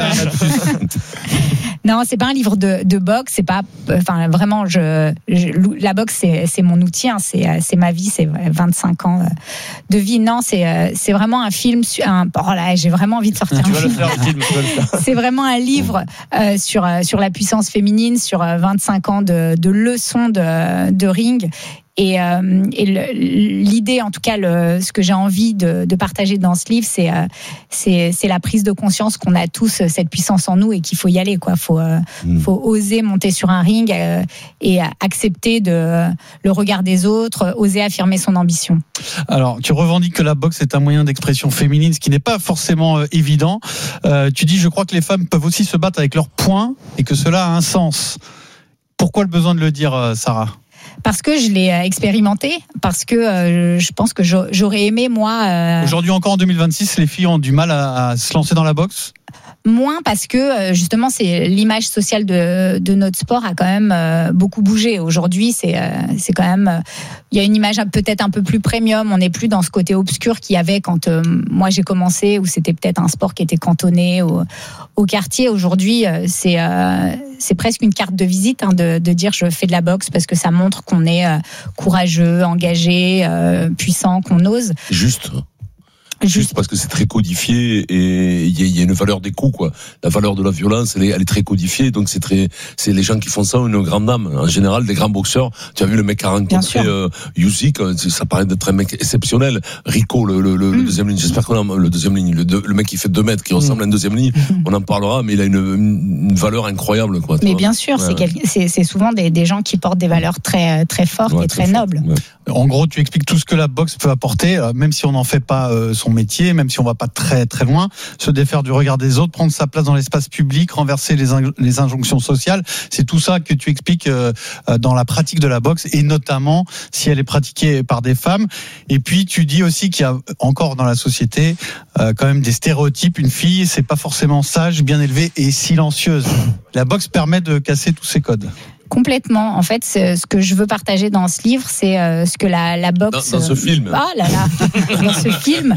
[SPEAKER 23] Non, c'est pas un livre de, de boxe, c'est pas, enfin vraiment, je, je la boxe c'est, c'est mon outil, hein, c'est, c'est ma vie, c'est vingt-cinq ans de vie. Non, c'est, c'est vraiment un film, un, oh là, j'ai vraiment envie de sortir
[SPEAKER 13] tu
[SPEAKER 23] un
[SPEAKER 13] vas
[SPEAKER 23] film.
[SPEAKER 13] le faire, le film, tu vas le faire.
[SPEAKER 23] C'est vraiment un livre euh, sur sur la puissance féminine, sur vingt-cinq ans de, de leçons de, de ring. Et, euh, et le, l'idée, en tout cas, le, ce que j'ai envie de, de partager dans ce livre, c'est, euh, c'est, c'est la prise de conscience qu'on a tous cette puissance en nous et qu'il faut y aller, quoi. Faut, euh, mmh. faut oser monter sur un ring euh, et accepter de, euh, le regard des autres, oser affirmer son ambition.
[SPEAKER 3] Alors, tu revendiques que la boxe est un moyen d'expression féminine, ce qui n'est pas forcément euh, évident. Euh, tu dis, je crois que les femmes peuvent aussi se battre avec leurs poings et que cela a un sens. Pourquoi le besoin de le dire, euh, Sarah ?
[SPEAKER 23] Parce que je l'ai expérimenté, parce que euh, je pense que j'aurais aimé, moi... Euh...
[SPEAKER 3] Aujourd'hui encore en deux mille vingt-six, les filles ont du mal à, à se lancer dans la boxe ?
[SPEAKER 23] Moins parce que justement c'est l'image sociale de, de notre sport a quand même euh, beaucoup bougé. Aujourd'hui c'est euh, c'est quand même euh, il y a une image peut-être un peu plus premium. On n'est plus dans ce côté obscur qu'il y avait quand euh, moi j'ai commencé, où c'était peut-être un sport qui était cantonné au, au quartier. Aujourd'hui euh, c'est euh, c'est presque une carte de visite, hein, de, de dire je fais de la boxe parce que ça montre qu'on est euh, courageux, engagé, euh, puissant, qu'on ose.
[SPEAKER 2] Juste. Juste parce que c'est très codifié et il y, y a une valeur des coups, quoi. La valeur de la violence, elle est, elle est très codifiée, donc c'est très, c'est les gens qui font ça ont une grande âme. En général, des grands boxeurs. Tu as vu le mec qui a rencontré euh, Usyk, ça paraît d'être un mec exceptionnel. Rico, le, le, le, mm. le deuxième ligne. J'espère qu'on a le deuxième ligne, le, de, le mec qui fait deux mètres, qui ressemble mm. à une deuxième ligne. On en parlera, mais il a une, une valeur incroyable, quoi.
[SPEAKER 23] Mais bien sûr, ouais, c'est, quel, c'est, c'est souvent des, des gens qui portent des valeurs très, très fortes ouais, et très, très nobles.
[SPEAKER 3] Ouais. En gros, tu expliques tout ce que la boxe peut apporter, même si on n'en fait pas euh, son métier, même si on va pas très très loin, se défaire du regard des autres, prendre sa place dans l'espace public, renverser les, in- les injonctions sociales. C'est tout ça que tu expliques euh, dans la pratique de la boxe, et notamment si elle est pratiquée par des femmes. Et puis tu dis aussi qu'il y a encore dans la société euh, quand même des stéréotypes. Une fille, c'est pas forcément sage, bien élevée et silencieuse. La boxe permet de casser tous ces codes.
[SPEAKER 23] Complètement. En fait, ce que je veux partager dans ce livre, c'est euh, ce que la, la boxe.
[SPEAKER 2] Dans, dans ce film.
[SPEAKER 23] Ah là là, dans ce film.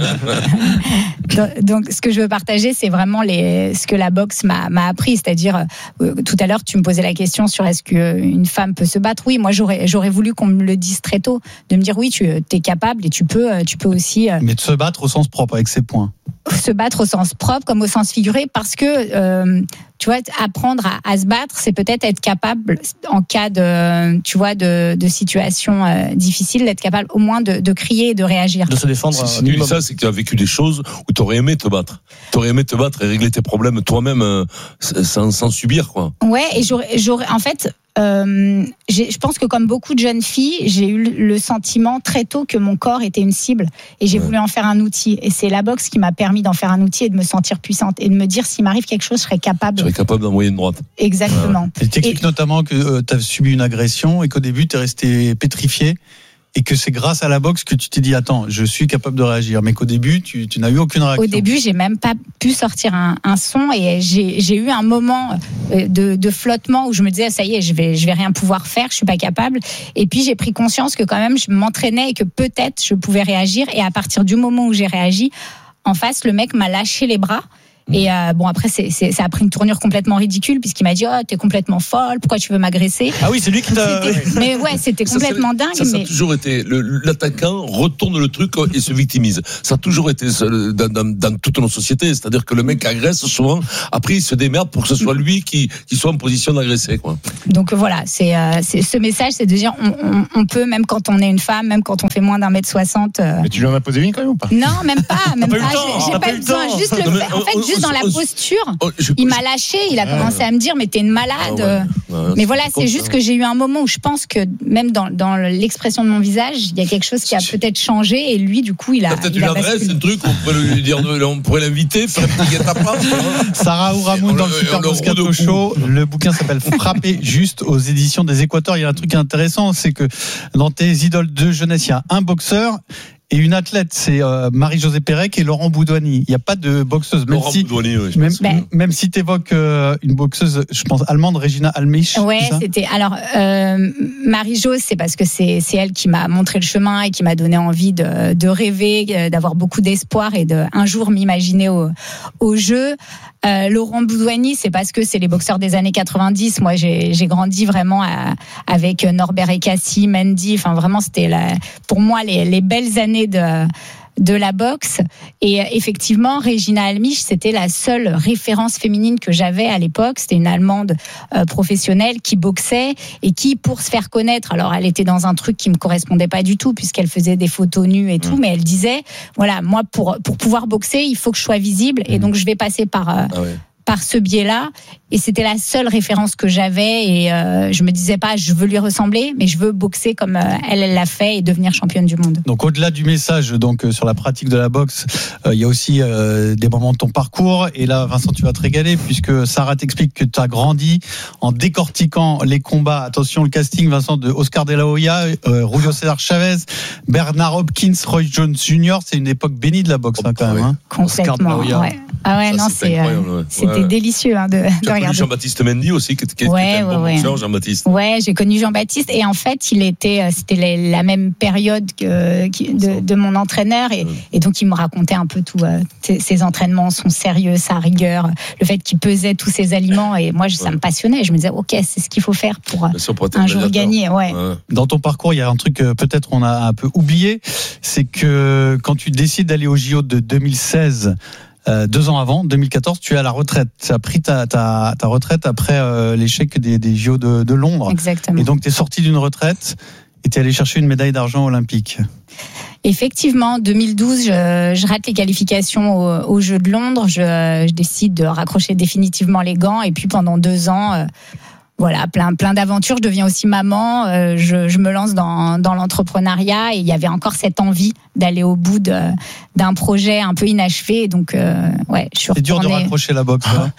[SPEAKER 23] Donc, ce que je veux partager, c'est vraiment les, ce que la boxe m'a, m'a appris. C'est-à-dire, euh, tout à l'heure, tu me posais la question sur est-ce qu'une femme peut se battre. Oui, moi, j'aurais, j'aurais voulu qu'on me le dise très tôt, de me dire oui, tu es capable et tu peux, tu peux aussi. Euh,
[SPEAKER 3] Mais de se battre au sens propre avec ses points.
[SPEAKER 23] Se battre au sens propre comme au sens figuré, parce que euh, tu vois, apprendre à, à se battre, c'est peut-être être capable en cas de, tu vois, de, de situation euh, difficile, d'être capable au moins de, de crier et de réagir,
[SPEAKER 13] de se défendre.
[SPEAKER 2] Si tu dis ça, c'est que tu as vécu des choses où tu aurais aimé te battre, tu aurais aimé te battre et régler tes problèmes toi-même euh, sans, sans subir, quoi.
[SPEAKER 23] Ouais, et j'aurais, j'aurais en fait. Euh, j'ai, je pense que comme beaucoup de jeunes filles, j'ai eu le sentiment très tôt que mon corps était une cible et j'ai ouais. voulu en faire un outil. Et c'est la boxe qui m'a permis d'en faire un outil et de me sentir puissante et de me dire s'il m'arrive quelque chose, je serais capable.
[SPEAKER 2] Je serais capable d'envoyer une droite.
[SPEAKER 23] Exactement.
[SPEAKER 3] Ouais. Et tu expliques notamment que euh, tu as subi une agression et qu'au début tu es resté pétrifié. Et que c'est grâce à la boxe que tu t'es dit attends, je suis capable de réagir, mais qu'au début tu, tu n'as eu aucune réaction.
[SPEAKER 23] Au début, j'ai même pas pu sortir un, un son et j'ai, j'ai eu un moment de, de flottement où je me disais ça y est, je vais je vais rien pouvoir faire, je suis pas capable. Et puis j'ai pris conscience que quand même je m'entraînais et que peut-être je pouvais réagir. Et à partir du moment où j'ai réagi, en face le mec m'a lâché les bras. Et euh, bon, après, c'est, c'est, ça a pris une tournure complètement ridicule, puisqu'il m'a dit oh, t'es complètement folle, pourquoi tu veux m'agresser?
[SPEAKER 13] Ah oui, c'est lui qui t'a.
[SPEAKER 23] C'était, mais ouais, c'était complètement
[SPEAKER 2] ça,
[SPEAKER 23] dingue.
[SPEAKER 2] Ça, ça
[SPEAKER 23] mais...
[SPEAKER 2] a toujours été. Le, l'attaquant retourne le truc et se victimise. Ça a toujours été dans, dans, dans toutes nos sociétés. C'est-à-dire que le mec agresse souvent, après il se démerde pour que ce soit lui qui, qui soit en position d'agresser, quoi.
[SPEAKER 23] Donc voilà, c'est, euh, c'est, ce message, c'est de dire on, on, on peut, même quand on est une femme, même quand on fait moins d'un mètre soixante. Euh...
[SPEAKER 15] Mais tu lui en as posé une quand même ou pas?
[SPEAKER 23] Non, même pas. Même
[SPEAKER 13] pas.
[SPEAKER 23] pas. J'ai, j'ai pas, pas eu le temps. Juste le, mais, en fait, oh, juste oh, dans la oh, posture. Oh, je, il m'a lâché, il a commencé à me dire mais t'es une malade. Ah ouais, ouais, mais voilà, c'est juste que j'ai eu un moment où je pense que même dans, dans l'expression de mon visage, il y a quelque chose qui a peut-être changé et lui du coup il a.
[SPEAKER 2] Peut-être
[SPEAKER 23] il
[SPEAKER 2] une adresse, un truc, on pourrait lui dire, on pourrait l'inviter, faire un petit guet-apens.
[SPEAKER 3] Sarah Ouramoun dans le Super Moscato Show. Le bouquin s'appelle Frapper juste aux éditions des Équateurs. Il y a un truc intéressant, c'est que dans tes idoles de jeunesse, il y a un boxeur et une athlète, c'est euh, Marie-Josée Pérec et Laurent Boudouani. Il n'y a pas de boxeuse. Même
[SPEAKER 2] Laurent
[SPEAKER 3] si,
[SPEAKER 2] Boudouani, oui,
[SPEAKER 3] même, ben, même si tu évoques euh, une boxeuse, je pense, allemande, Regina Almich.
[SPEAKER 23] Ouais, c'était. Alors, euh, Marie-Josée, c'est parce que c'est, c'est elle qui m'a montré le chemin et qui m'a donné envie de, de rêver, d'avoir beaucoup d'espoir et de un jour m'imaginer au, au jeu. Euh, Laurent Boudouani, c'est parce que c'est les boxeurs des années quatre-vingt-dix. Moi, j'ai, j'ai grandi vraiment à, avec Norbert Ekassi, Mendy. Enfin, vraiment, c'était la, pour moi les, les belles années de de la boxe. Et effectivement, Regina Almich, c'était la seule référence féminine que j'avais à l'époque. C'était une Allemande euh, professionnelle qui boxait et qui, pour se faire connaître, alors elle était dans un truc qui me correspondait pas du tout puisqu'elle faisait des photos nues et tout, mmh. mais elle disait, voilà, moi pour pour pouvoir boxer, il faut que je sois visible mmh. et donc je vais passer par euh, ah ouais. par ce biais-là. Et c'était la seule référence que j'avais et euh, je me disais pas je veux lui ressembler, mais je veux boxer comme euh, elle elle l'a fait et devenir championne du monde.
[SPEAKER 3] Donc au-delà du message donc euh, sur la pratique de la boxe, il euh, y a aussi euh, des moments de ton parcours et là Vincent tu vas te régaler puisque Sarah t'explique que tu as grandi en décortiquant les combats. Attention le casting Vincent de Oscar de la Hoya, euh, Julio César Chavez, Bernard Hopkins, Roy Jones junior C'est une époque bénie de la boxe hein, quand même. Hein.
[SPEAKER 23] Complètement. Ouais. Ah ouais, ça, non, c'est, c'est euh, c'était ouais. délicieux hein, de, de regarder.
[SPEAKER 2] Jean-Baptiste Mendy aussi, qui était
[SPEAKER 23] ouais,
[SPEAKER 2] un bon
[SPEAKER 23] ouais,
[SPEAKER 2] boxeur,
[SPEAKER 23] ouais.
[SPEAKER 2] Jean-Baptiste.
[SPEAKER 23] Ouais, j'ai connu Jean-Baptiste et en fait, il était, c'était la même période que de, de mon entraîneur et, et donc il me racontait un peu tout, euh, ses entraînements, son sérieux, sa rigueur, le fait qu'il pesait tous ses aliments et moi, ça ouais. me passionnait. Je me disais, ok, c'est ce qu'il faut faire pour sûr, pour un jour gagner. Ouais.
[SPEAKER 3] ouais. Dans ton parcours, il y a un truc que peut-être on a un peu oublié, c'est que quand tu décides d'aller au J O de deux mille seize. Euh, deux ans avant, deux mille quatorze, tu es à la retraite. Tu as pris ta, ta, ta retraite après euh, l'échec des, des J O de, de Londres.
[SPEAKER 23] Exactement.
[SPEAKER 3] Et donc, tu es sorti d'une retraite et tu es allé chercher une médaille d'argent olympique.
[SPEAKER 23] Effectivement, deux mille douze, je, je rate les qualifications aux, aux Jeux de Londres. Je, je décide de raccrocher définitivement les gants. Et puis, pendant deux ans... Euh, Voilà, plein, plein d'aventures. Je deviens aussi maman. Euh, je, je me lance dans, dans l'entrepreneuriat et il y avait encore cette envie d'aller au bout de, d'un projet un peu inachevé. Donc, euh, ouais, je suis
[SPEAKER 3] C'est
[SPEAKER 23] retournée...
[SPEAKER 3] dur de raccrocher la boxe. Hein.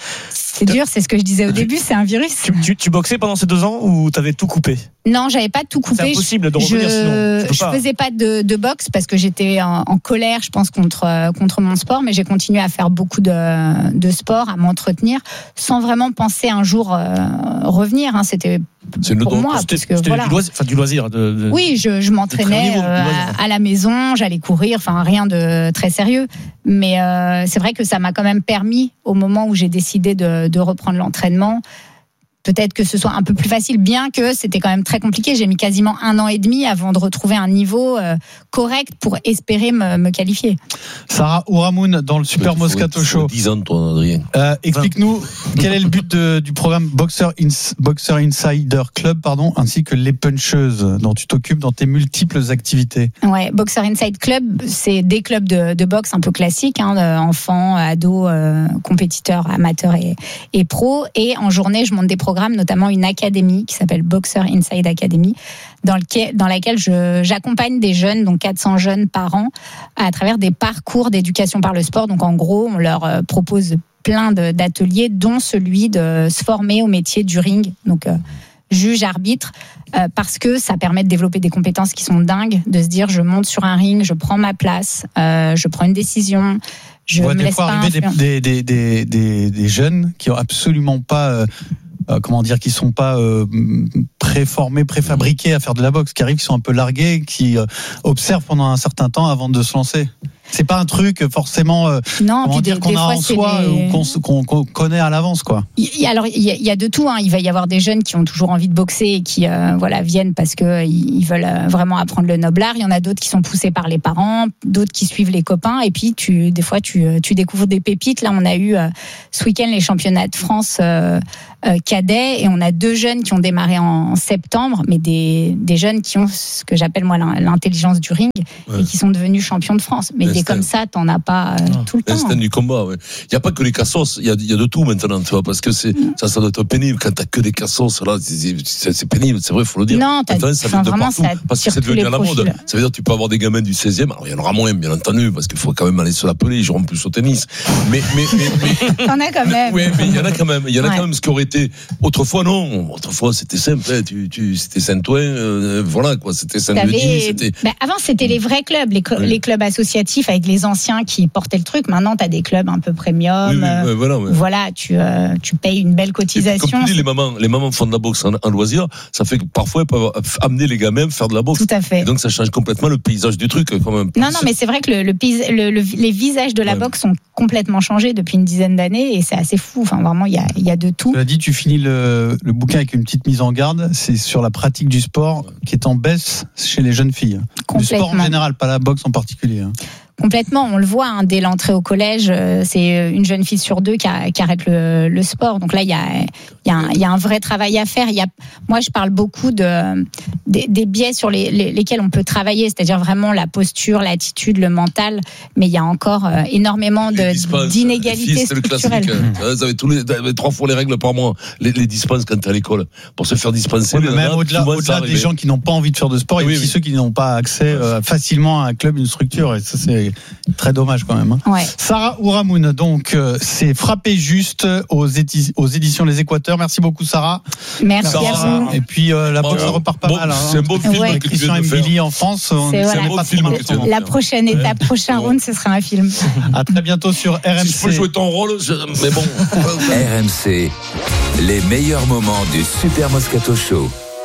[SPEAKER 23] C'est dur, c'est ce que je disais au début, c'est un virus.
[SPEAKER 13] Tu, tu, tu boxais pendant ces deux ans ou t'avais tout coupé?
[SPEAKER 23] Non, j'avais pas tout coupé.
[SPEAKER 13] C'est impossible de revenir
[SPEAKER 23] je,
[SPEAKER 13] sinon. Tu
[SPEAKER 23] je
[SPEAKER 13] pas.
[SPEAKER 23] faisais pas de, de boxe parce que j'étais en, en colère, je pense, contre contre mon sport, mais j'ai continué à faire beaucoup de, de sport, à m'entretenir, sans vraiment penser un jour euh, revenir. Hein. C'était
[SPEAKER 2] c'est
[SPEAKER 23] pour
[SPEAKER 2] le
[SPEAKER 23] moi,
[SPEAKER 13] c'était,
[SPEAKER 23] parce que
[SPEAKER 13] c'était
[SPEAKER 23] voilà.
[SPEAKER 13] du loisir, enfin du loisir. De, de,
[SPEAKER 23] oui, je, je m'entraînais
[SPEAKER 13] niveau,
[SPEAKER 23] euh, à, à la maison, j'allais courir, enfin rien de très sérieux. Mais euh, c'est vrai que ça m'a quand même permis, au moment où j'ai décidé de, de reprendre l'entraînement, peut-être que ce soit un peu plus facile, bien que c'était quand même très compliqué. J'ai mis quasiment un an et demi avant de retrouver un niveau euh, correct pour espérer me, me qualifier.
[SPEAKER 3] Sarah Ouramoun dans le Super Moscato Show.
[SPEAKER 2] dix ans, toi, Adrien.
[SPEAKER 3] Euh, explique-nous quel est le but de, du programme Boxer, Ins, Boxer Insider Club, pardon, ainsi que les puncheuses dont tu t'occupes dans tes multiples activités.
[SPEAKER 23] Ouais, Boxer Inside Club, c'est des clubs de, de boxe un peu classiques, hein, enfants, ados, euh, compétiteurs, amateurs et, et pros. Et en journée, je monte des programmes, notamment une académie qui s'appelle Boxer Inside Academy, dans, lequel, dans laquelle je, j'accompagne des jeunes, donc quatre cents jeunes par an, à travers des parcours d'éducation par le sport. Donc en gros, on leur propose plein de, d'ateliers, dont celui de se former au métier du ring, donc euh, juge, arbitre, euh, parce que ça permet de développer des compétences qui sont dingues, de se dire je monte sur un ring, je prends ma place, euh, je prends une décision. Je
[SPEAKER 3] on voit
[SPEAKER 23] me
[SPEAKER 3] des
[SPEAKER 23] laisse
[SPEAKER 3] fois
[SPEAKER 23] pas
[SPEAKER 3] arriver
[SPEAKER 23] influencer.
[SPEAKER 3] des, des, des, des, des jeunes qui ont absolument pas... Euh, Euh, comment dire, qui sont pas euh, préformés, préfabriqués à faire de la boxe, qui arrivent, qui sont un peu largués, qui euh, observent pendant un certain temps avant de se lancer. C'est pas un truc forcément euh,
[SPEAKER 23] non,
[SPEAKER 3] comment dire
[SPEAKER 23] des,
[SPEAKER 3] qu'on
[SPEAKER 23] des
[SPEAKER 3] a
[SPEAKER 23] fois,
[SPEAKER 3] en soi
[SPEAKER 23] les...
[SPEAKER 3] ou qu'on, qu'on, qu'on connaît à l'avance, quoi.
[SPEAKER 23] Il y, alors il y, a, il y a de tout. Hein. Il va y avoir des jeunes qui ont toujours envie de boxer et qui euh, voilà viennent parce que euh, ils veulent euh, vraiment apprendre le noble art. Il y en a d'autres qui sont poussés par les parents, d'autres qui suivent les copains. Et puis tu des fois tu tu découvres des pépites. Là on a eu euh, ce week-end les championnats de France euh, euh, cadets et on a deux jeunes qui ont démarré en, en septembre, mais des des jeunes qui ont ce que j'appelle moi l'intelligence du ring ouais. et qui sont devenus champions de France. Mais des comme ça t'en as pas euh, tout le temps.
[SPEAKER 2] L'instinct du combat, ouais. Il n'y a pas que les cassos, il y a, il y a de tout maintenant, tu vois, parce que c'est, ça, ça doit être pénible quand t'as que des cassos, là, c'est, c'est, c'est pénible, c'est vrai, il faut le dire.
[SPEAKER 23] Non, t'as,
[SPEAKER 2] maintenant, ça vient de
[SPEAKER 23] vraiment,
[SPEAKER 2] partout,
[SPEAKER 23] ça
[SPEAKER 2] parce que c'est devenu à la mode. Ça veut dire que tu peux avoir des gamins du seizième, alors il y en aura moins, bien entendu, parce qu'il faut quand même aller se l'appeler, ils joueront plus au tennis. Mais, mais, mais, mais.
[SPEAKER 23] T'en as quand même.
[SPEAKER 2] Oui, mais il y en a quand même, il y en a
[SPEAKER 23] ouais.
[SPEAKER 2] quand même ce qui aurait été, autrefois, non, autrefois, c'était simple, hein, tu, tu, c'était Saint-Ouen, euh, voilà, quoi, c'était Saint-Denis, c'était.
[SPEAKER 23] Ben, avant, c'était les vrais clubs, les,
[SPEAKER 2] oui.
[SPEAKER 23] les clubs associatifs avec les anciens qui portaient le truc. Maintenant, tu as des clubs un peu premium.
[SPEAKER 2] Oui, oui, ouais, voilà, ouais.
[SPEAKER 23] voilà, tu, euh, tu payes une belle cotisation.
[SPEAKER 2] Comme tu dis, les mamans, les mamans font de la boxe en, en loisir. Ça fait que parfois, elles peuvent amener les gamins à faire de la boxe.
[SPEAKER 23] Tout à fait.
[SPEAKER 2] Et donc, ça change complètement le paysage du truc, quand même.
[SPEAKER 23] Non, non, mais c'est vrai que le, le, le, le, les visages de la ouais. boxe ont complètement changé depuis une dizaine d'années et c'est assez fou. Enfin, vraiment, il y a, il y a de tout.
[SPEAKER 3] Tu l'as dit, tu finis le, le bouquin avec une petite mise en garde. C'est sur la pratique du sport qui est en baisse chez les jeunes filles. Du sport en général, pas la boxe en particulier.
[SPEAKER 23] Complètement, on le voit hein, dès l'entrée au collège, c'est une jeune fille sur deux qui, a, qui arrête le, le sport. Donc là, il y a, il y, a un, il y a un vrai travail à faire. Il y a, moi, je parle beaucoup de, des, des biais sur les, les, lesquels on peut travailler, c'est-à-dire vraiment la posture, l'attitude, le mental. Mais il y a encore euh, énormément de,
[SPEAKER 2] dispenses,
[SPEAKER 23] d'inégalités
[SPEAKER 2] filles,
[SPEAKER 23] structurelles.
[SPEAKER 2] C'est le classique. Hein. Vous avez tous les, vous avez trois fois les règles par mois, les, les dispenses quand t'es à l'école. Pour se faire dispenser.
[SPEAKER 3] Oui, mais même au-delà, au-delà des gens qui n'ont pas envie de faire de sport, oui, il y a aussi oui. ceux qui n'ont pas accès euh, facilement à un club, une structure. Et ça, c'est très dommage quand même. Hein.
[SPEAKER 23] Ouais.
[SPEAKER 3] Sarah Ouramoun, donc euh, c'est frappé juste aux, édi- aux éditions Les Équateurs. Merci beaucoup Sarah.
[SPEAKER 23] Merci
[SPEAKER 3] Sarah.
[SPEAKER 23] à vous.
[SPEAKER 3] Et puis euh, la boxe repart pas
[SPEAKER 2] bon,
[SPEAKER 3] mal. Hein.
[SPEAKER 2] C'est un beau film
[SPEAKER 23] ouais.
[SPEAKER 2] que tu viens de
[SPEAKER 3] Faire. En France,
[SPEAKER 23] c'est,
[SPEAKER 3] on
[SPEAKER 23] voilà.
[SPEAKER 3] c'est
[SPEAKER 2] un beau film que tu viens de
[SPEAKER 23] La
[SPEAKER 2] faire.
[SPEAKER 23] prochaine étape, prochain round, ce sera un film.
[SPEAKER 3] À très bientôt sur R M C.
[SPEAKER 2] Si je peux jouer ton rôle, je... mais bon.
[SPEAKER 5] R M C, les meilleurs moments du Super Moscato Show.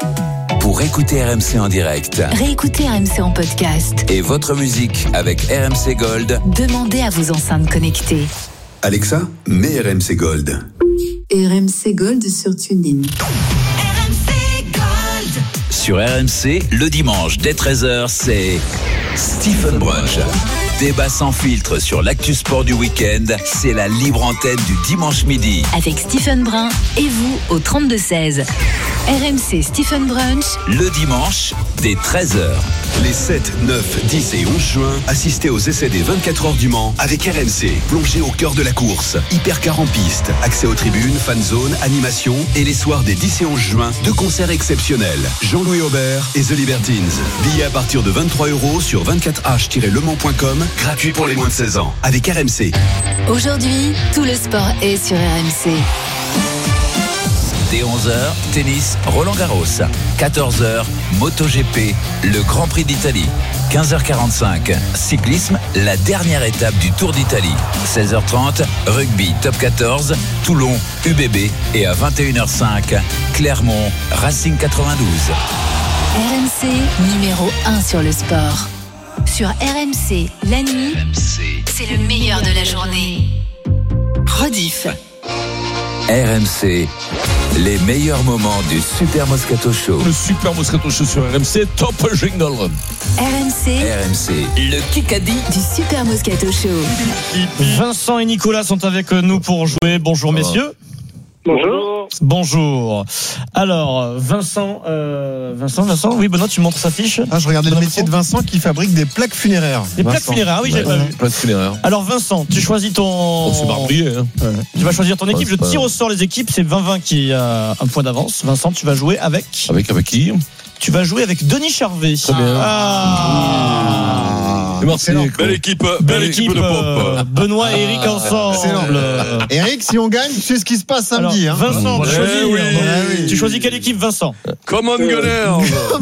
[SPEAKER 5] Pour écouter R M C en direct,
[SPEAKER 6] réécoutez R M C en podcast
[SPEAKER 5] et votre musique avec R M C Gold,
[SPEAKER 6] demandez à vos enceintes connectées.
[SPEAKER 10] Alexa, mets R M C Gold.
[SPEAKER 1] R M C Gold sur TuneIn.
[SPEAKER 6] R M C Gold.
[SPEAKER 5] Sur R M C, le dimanche dès treize heures, c'est Stephen Brunch. Débat sans filtre sur l'actu sport du week-end, c'est la libre antenne du dimanche midi.
[SPEAKER 6] Avec Stephen Brun et vous au trente-deux seize. R M C Stephen Brunch.
[SPEAKER 5] Le dimanche, dès treize heures.
[SPEAKER 10] Les sept, neuf, dix et onze juin, assistez aux essais des vingt-quatre heures du Mans avec R M C. Plongez au cœur de la course. Hypercar en piste, accès aux tribunes, fan zone, animation et les soirs des dix et onze juin, deux concerts exceptionnels. Jean-Louis Aubert et The Libertines. Billets à partir de vingt-trois euros sur vingt-quatre h tiret le mans point com. Gratuit pour les moins de seize ans. Avec R M C.
[SPEAKER 6] Aujourd'hui, tout le sport est sur R M C.
[SPEAKER 5] Dès onze heures, tennis, Roland-Garros. quatorze heures, MotoGP, le Grand Prix d'Italie. quinze heures quarante-cinq, cyclisme, la dernière étape du Tour d'Italie. seize heures trente, rugby top quatorze, Toulon, U B B. Et à vingt et une heures cinq, Clermont, Racing quatre-vingt-douze.
[SPEAKER 6] R M C, numéro un sur le sport. Sur R M C, la nuit, c'est le meilleur de la journée. Rediff.
[SPEAKER 5] R M C, les meilleurs moments du Super Moscato Show.
[SPEAKER 2] Le Super Moscato Show sur R M C, top jingle.
[SPEAKER 6] R M C,
[SPEAKER 5] R M C, le Kikadi
[SPEAKER 6] du Super Moscato Show.
[SPEAKER 13] Vincent et Nicolas sont avec nous pour jouer. Bonjour messieurs.
[SPEAKER 11] Bonjour.
[SPEAKER 13] Bonjour. Alors, Vincent, euh, Vincent, Vincent, oui, Benoît, tu montres sa fiche.
[SPEAKER 12] Ah, je regardais le métier de Vincent qui fabrique des plaques funéraires.
[SPEAKER 13] Des plaques
[SPEAKER 12] Vincent.
[SPEAKER 13] funéraires, oui, j'avais
[SPEAKER 2] Ouais,
[SPEAKER 13] pas vu.
[SPEAKER 2] plaques funéraires.
[SPEAKER 13] Alors, Vincent, tu choisis ton.
[SPEAKER 2] On s'est marbrié, hein.
[SPEAKER 13] Ouais. Tu vas choisir ton équipe.
[SPEAKER 2] Ouais,
[SPEAKER 13] Je tire au sort les équipes. C'est vingt vingt qui a un point d'avance. Vincent, tu vas jouer avec.
[SPEAKER 2] Avec, avec qui?
[SPEAKER 13] Tu vas jouer avec Denis Charvet.
[SPEAKER 2] Très bien.
[SPEAKER 13] Ah.
[SPEAKER 2] Marseillais,
[SPEAKER 21] Belle équipe, belle,
[SPEAKER 13] Belle
[SPEAKER 21] équipe,
[SPEAKER 13] équipe,
[SPEAKER 21] de
[SPEAKER 13] euh,
[SPEAKER 21] pop.
[SPEAKER 13] Benoît et Eric ensemble.
[SPEAKER 12] Eric, si on gagne, tu sais ce qui se passe samedi.
[SPEAKER 13] Alors,
[SPEAKER 12] hein.
[SPEAKER 13] Vincent, tu
[SPEAKER 21] Eh
[SPEAKER 13] choisis,
[SPEAKER 21] oui.
[SPEAKER 13] euh, tu choisis quelle équipe, Vincent?
[SPEAKER 21] Come on, Gunners.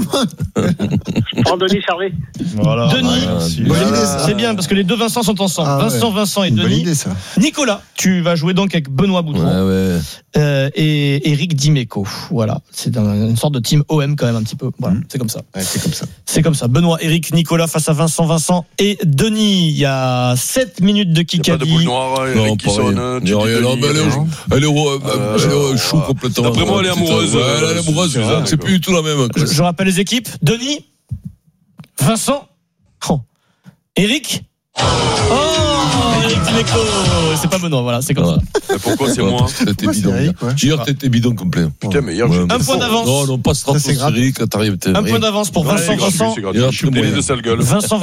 [SPEAKER 11] En Denis Charvet.
[SPEAKER 13] Voilà. Denis,
[SPEAKER 12] Bonne idée, ça.
[SPEAKER 13] c'est bien parce que les deux Vincent sont ensemble.
[SPEAKER 12] Ah ouais.
[SPEAKER 13] Vincent, Vincent et
[SPEAKER 12] Une bonne
[SPEAKER 13] Denis.
[SPEAKER 12] idée, ça.
[SPEAKER 13] Nicolas, tu vas jouer donc avec Benoît Boutron
[SPEAKER 2] Ouais, ouais.
[SPEAKER 13] euh, et Eric Dimeco. Voilà, c'est un- une sorte de team O M quand même un petit peu. Voilà, c'est comme ça.
[SPEAKER 12] Ouais, c'est comme ça.
[SPEAKER 13] C'est comme ça. Benoît, Eric, Nicolas face à Vincent, Vincent et Denis. Il y a sept minutes de
[SPEAKER 21] Il n'y a pas de boule
[SPEAKER 13] Kikadi.
[SPEAKER 21] noire,
[SPEAKER 2] Non,
[SPEAKER 21] Eric qui
[SPEAKER 2] pas
[SPEAKER 21] sonne.
[SPEAKER 2] rien.
[SPEAKER 21] tu
[SPEAKER 2] Non,
[SPEAKER 21] dis
[SPEAKER 2] rien, non,
[SPEAKER 21] Denis,
[SPEAKER 2] mais elle est-
[SPEAKER 21] non.
[SPEAKER 2] Elle est, euh,
[SPEAKER 21] Euh,
[SPEAKER 2] elle est chou complètement.
[SPEAKER 21] D'après moi, elle est amoureuse.
[SPEAKER 2] Ouais, elle est amoureuse,
[SPEAKER 21] C'est ça,
[SPEAKER 2] c'est plus du tout la même.
[SPEAKER 13] Je, je rappelle les équipes. Denis, Vincent, oh. Eric. Oh, Eric Dimeco. C'est pas Benoît, voilà, c'est comme ça.
[SPEAKER 21] Mais pourquoi c'est moi?
[SPEAKER 2] T'étais bidon.
[SPEAKER 12] Eric, ouais.
[SPEAKER 2] Hier, t'étais bidon complet.
[SPEAKER 21] Putain, mais hier,
[SPEAKER 2] Ouais,
[SPEAKER 21] j'ai-
[SPEAKER 13] Un point d'avance.
[SPEAKER 2] Non, non, pas
[SPEAKER 12] c'est grave.
[SPEAKER 2] stratosphérique quand t'arrives.
[SPEAKER 13] Un point d'avance pour
[SPEAKER 21] Ouais,
[SPEAKER 13] Vincent,
[SPEAKER 21] c'est gratuit,
[SPEAKER 13] Vincent.
[SPEAKER 21] c'est gratuit.
[SPEAKER 2] Il y a
[SPEAKER 21] Je suis
[SPEAKER 2] plus
[SPEAKER 21] Denis
[SPEAKER 2] moyen.
[SPEAKER 21] de sale gueule.
[SPEAKER 13] Vincent,